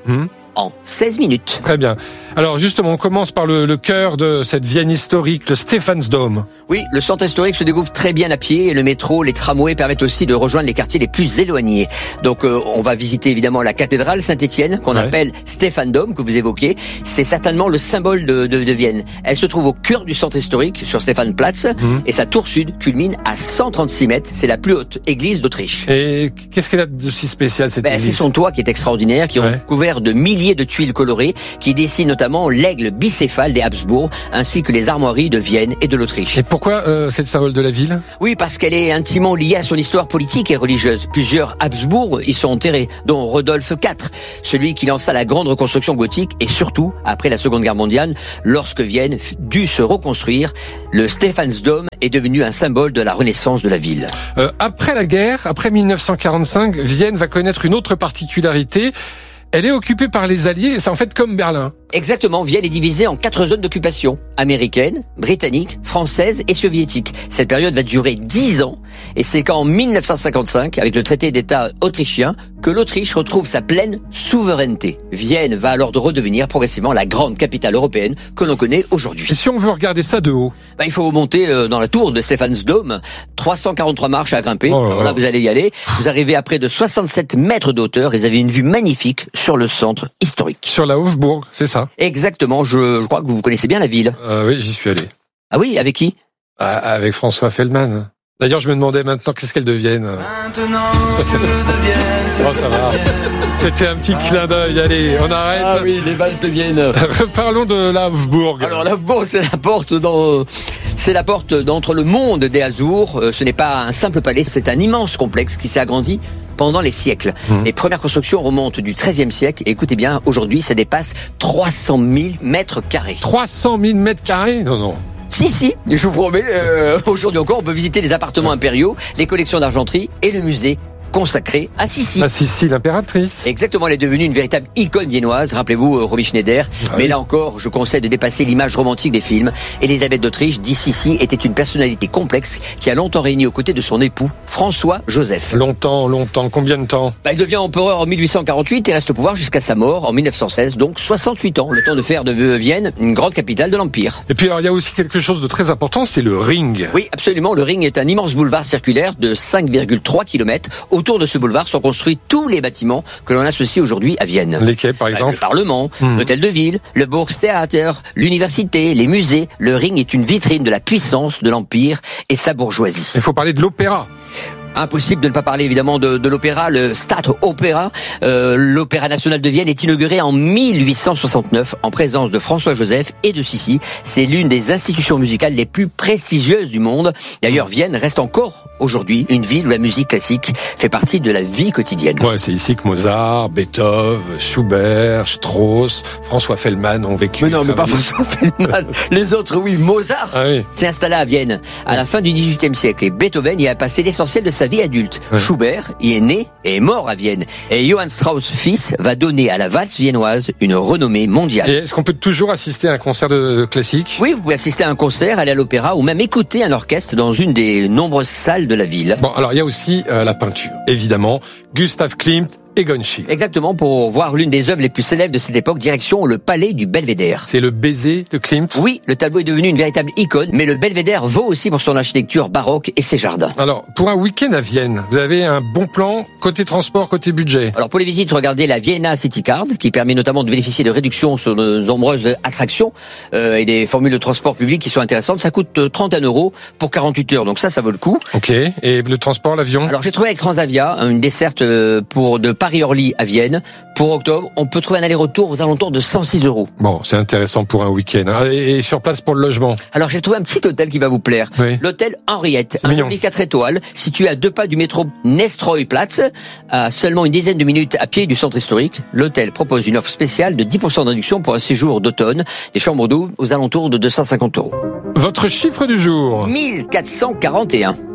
en seize minutes. Très bien. Alors justement, on commence par le, le cœur de cette Vienne historique, le Stephansdom. Oui, le centre historique se découvre très bien à pied et le métro, les tramways permettent aussi de rejoindre les quartiers les plus éloignés. Donc euh, on va visiter évidemment la cathédrale Saint-Étienne qu'on ouais. appelle Stephansdom, que vous évoquez. C'est certainement le symbole de, de, de Vienne. Elle se trouve au cœur du centre historique, sur Stephansplatz, mmh. et sa tour sud culmine à cent trente-six mètres. C'est la plus haute église d'Autriche. Et qu'est-ce qu'elle a de si spécial cette ben, église ? C'est son toit qui est extraordinaire, qui est ouais. couvert de milliers de tuiles colorées, qui dessinent notamment l'aigle bicéphale des Habsbourg, ainsi que les armoiries de Vienne et de l'Autriche. Et pourquoi euh, c'est le symbole de la ville ? Oui, parce qu'elle est intimement liée à son histoire politique et religieuse. Plusieurs Habsbourg y sont enterrés, dont Rodolphe quatre, celui qui lança la grande reconstruction gothique, et surtout, après la Seconde Guerre mondiale, lorsque Vienne dut se reconstruire, le Stephansdom est devenu un symbole de la renaissance de la ville. Euh, après la guerre, après mille neuf cent quarante-cinq, Vienne va connaître une autre particularité. Elle est occupée par les Alliés, c'est en fait comme Berlin. Exactement, Vienne est divisée en quatre zones d'occupation, américaine, britannique, française et soviétique. Cette période va durer dix ans, et c'est qu'en mille neuf cent cinquante-cinq, avec le traité d'État autrichien, que l'Autriche retrouve sa pleine souveraineté. Vienne va alors redevenir progressivement la grande capitale européenne que l'on connaît aujourd'hui. Et si on veut regarder ça de haut ? Bah, il faut monter euh, dans la tour de Stephansdom, trois cent quarante-trois marches à grimper, oh, alors là vous allez y aller, vous arrivez à près de soixante-sept mètres de hauteur et vous avez une vue magnifique sur le centre historique. Sur la Hofburg, c'est ça ? Exactement, je, je crois que vous connaissez bien la ville. Euh, oui, j'y suis allé. Ah oui, avec qui ? ah, Avec François Feldman. D'ailleurs, je me demandais maintenant qu'est-ce qu'elle devienne. Maintenant que devienne. Oh, ça va. C'était un petit clin d'œil. Allez, on arrête. Ah oui, les vases de Vienne. Parlons de la Hofburg. Alors la Hofburg, c'est la porte dans, c'est la porte d'entre le monde des Habsbourg. Ce n'est pas un simple palais, c'est un immense complexe qui s'est agrandi pendant les siècles. Mmh. Les premières constructions remontent du treizième siècle. Et écoutez bien, aujourd'hui, ça dépasse trois cent mille mètres carrés. trois cent mille mètres carrés ? Non, non. Si, si, je vous promets, euh, aujourd'hui encore, on peut visiter les appartements impériaux, les collections d'argenterie et le musée consacrée à Sissi. À Sissi, l'impératrice. Exactement, elle est devenue une véritable icône viennoise. Rappelez-vous, euh, Romy Schneider. Ah Mais oui. là encore, je conseille de dépasser l'image romantique des films. Élisabeth d'Autriche, dit Sissi, était une personnalité complexe qui a longtemps régné aux côtés de son époux, François-Joseph. Longtemps, longtemps. Combien de temps ? Bah, il devient empereur en mille huit cent quarante-huit et reste au pouvoir jusqu'à sa mort en mille neuf cent seize, donc soixante-huit ans. Le temps de faire de Vienne une grande capitale de l'Empire. Et puis alors, il y a aussi quelque chose de très important, c'est le Ring. Oui, absolument. Le Ring est un immense boulevard circulaire de cinq virgule trois kilomètres. Autour de ce boulevard sont construits tous les bâtiments que l'on associe aujourd'hui à Vienne. Lesquels, par exemple ? Le Parlement, mmh. l'Hôtel de Ville, le Burgtheater, l'université, les musées. Le Ring est une vitrine de la puissance de l'Empire et sa bourgeoisie. Il faut parler de l'opéra. Impossible de ne pas parler évidemment de, de l'opéra, le Stadtopera. Euh, l'Opéra national de Vienne est inauguré en mille huit cent soixante-neuf en présence de François-Joseph et de Sissi. C'est l'une des institutions musicales les plus prestigieuses du monde. D'ailleurs, Vienne reste encore aujourd'hui une ville où la musique classique fait partie de la vie quotidienne. Ouais, c'est ici que Mozart, Beethoven, Schubert, Strauss, François Feldman ont vécu. Mais non, mais pas François Feldman. Les autres, oui, Mozart ah oui. s'est installé à Vienne à la fin du dix-huitième siècle et Beethoven y a passé l'essentiel de sa vie adulte. Ouais. Schubert y est né et est mort à Vienne. Et Johann Strauss, fils, va donner à la valse viennoise une renommée mondiale. Et est-ce qu'on peut toujours assister à un concert de classique ? Oui, vous pouvez assister à un concert, aller à l'opéra ou même écouter un orchestre dans une des nombreuses salles de la ville. Bon, alors il y a aussi euh, la peinture, évidemment. Gustav Klimt, Egon Schiele. Exactement, pour voir l'une des œuvres les plus célèbres de cette époque, direction le palais du Belvédère. C'est le baiser de Klimt ? Oui, le tableau est devenu une véritable icône, mais le Belvédère vaut aussi pour son architecture baroque et ses jardins. Alors, pour un week-end à Vienne, vous avez un bon plan côté transport, côté budget ? Alors, pour les visites, regardez la Vienna City Card, qui permet notamment de bénéficier de réductions sur de nombreuses attractions euh, et des formules de transport public qui sont intéressantes. Ça coûte trente et un euros pour quarante-huit heures, donc ça, ça vaut le coup. Ok, et le transport, l'avion ? Alors, j'ai trouvé avec Transavia une desserte pour de Paris-Orly à Vienne. Pour octobre, on peut trouver un aller-retour aux alentours de cent six euros. Bon, c'est intéressant pour un week-end. Et sur place pour le logement ? Alors, j'ai trouvé un petit hôtel qui va vous plaire. Oui. L'hôtel Henriette, un joli quatre étoiles, situé à deux pas du métro Nestroy-Platz, à seulement une dizaine de minutes à pied du centre historique. L'hôtel propose une offre spéciale de dix pour cent de réduction pour un séjour d'automne, des chambres doubles aux alentours de deux cent cinquante euros. Votre chiffre du jour ? mille quatre cent quarante et un.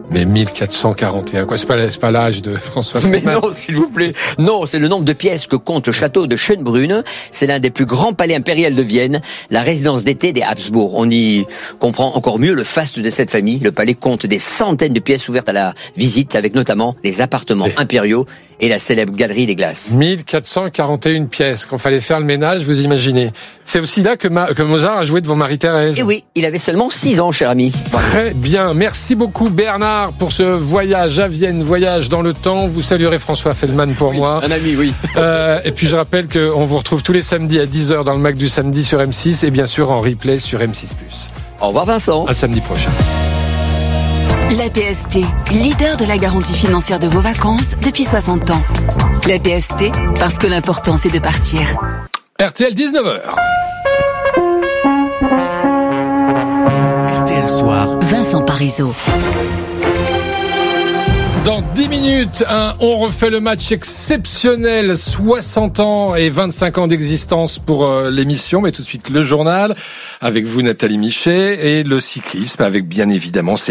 Mais mille quatre cent quarante et un, quoi, c'est pas, c'est pas l'âge de François Mais Feldman. non, s'il vous plaît. Non, c'est le nombre de pièces que compte le château de Schönbrunn. C'est l'un des plus grands palais impériaux de Vienne, la résidence d'été des Habsbourg. On y comprend encore mieux le faste de cette famille. Le palais compte des centaines de pièces ouvertes à la visite, avec notamment les appartements impériaux et la célèbre galerie des glaces. mille quatre cent quarante et une pièces. Quand fallait faire le ménage, vous imaginez. C'est aussi là que, Ma- que Mozart a joué devant Marie-Thérèse. Et oui, il avait seulement six ans, cher ami. Très bien. Merci beaucoup, Bernard, pour ce voyage à Vienne, voyage dans le temps. Vous saluerez François Feldman pour oui, moi. Un ami, oui. Euh, et puis je rappelle qu'on vous retrouve tous les samedis à dix heures dans le Mac du samedi sur M six et bien sûr en replay sur M six plus. Au revoir, Vincent. À samedi prochain. La P S T, leader de la garantie financière de vos vacances depuis soixante ans. La P S T, parce que l'important c'est de partir. R T L dix-neuf heures. R T L Soir. Vincent Parisot. Dans dix minutes, un on refait le match exceptionnel, soixante ans et vingt-cinq ans d'existence pour euh, l'émission, mais tout de suite le journal, avec vous Nathalie Michet, et le cyclisme, avec bien évidemment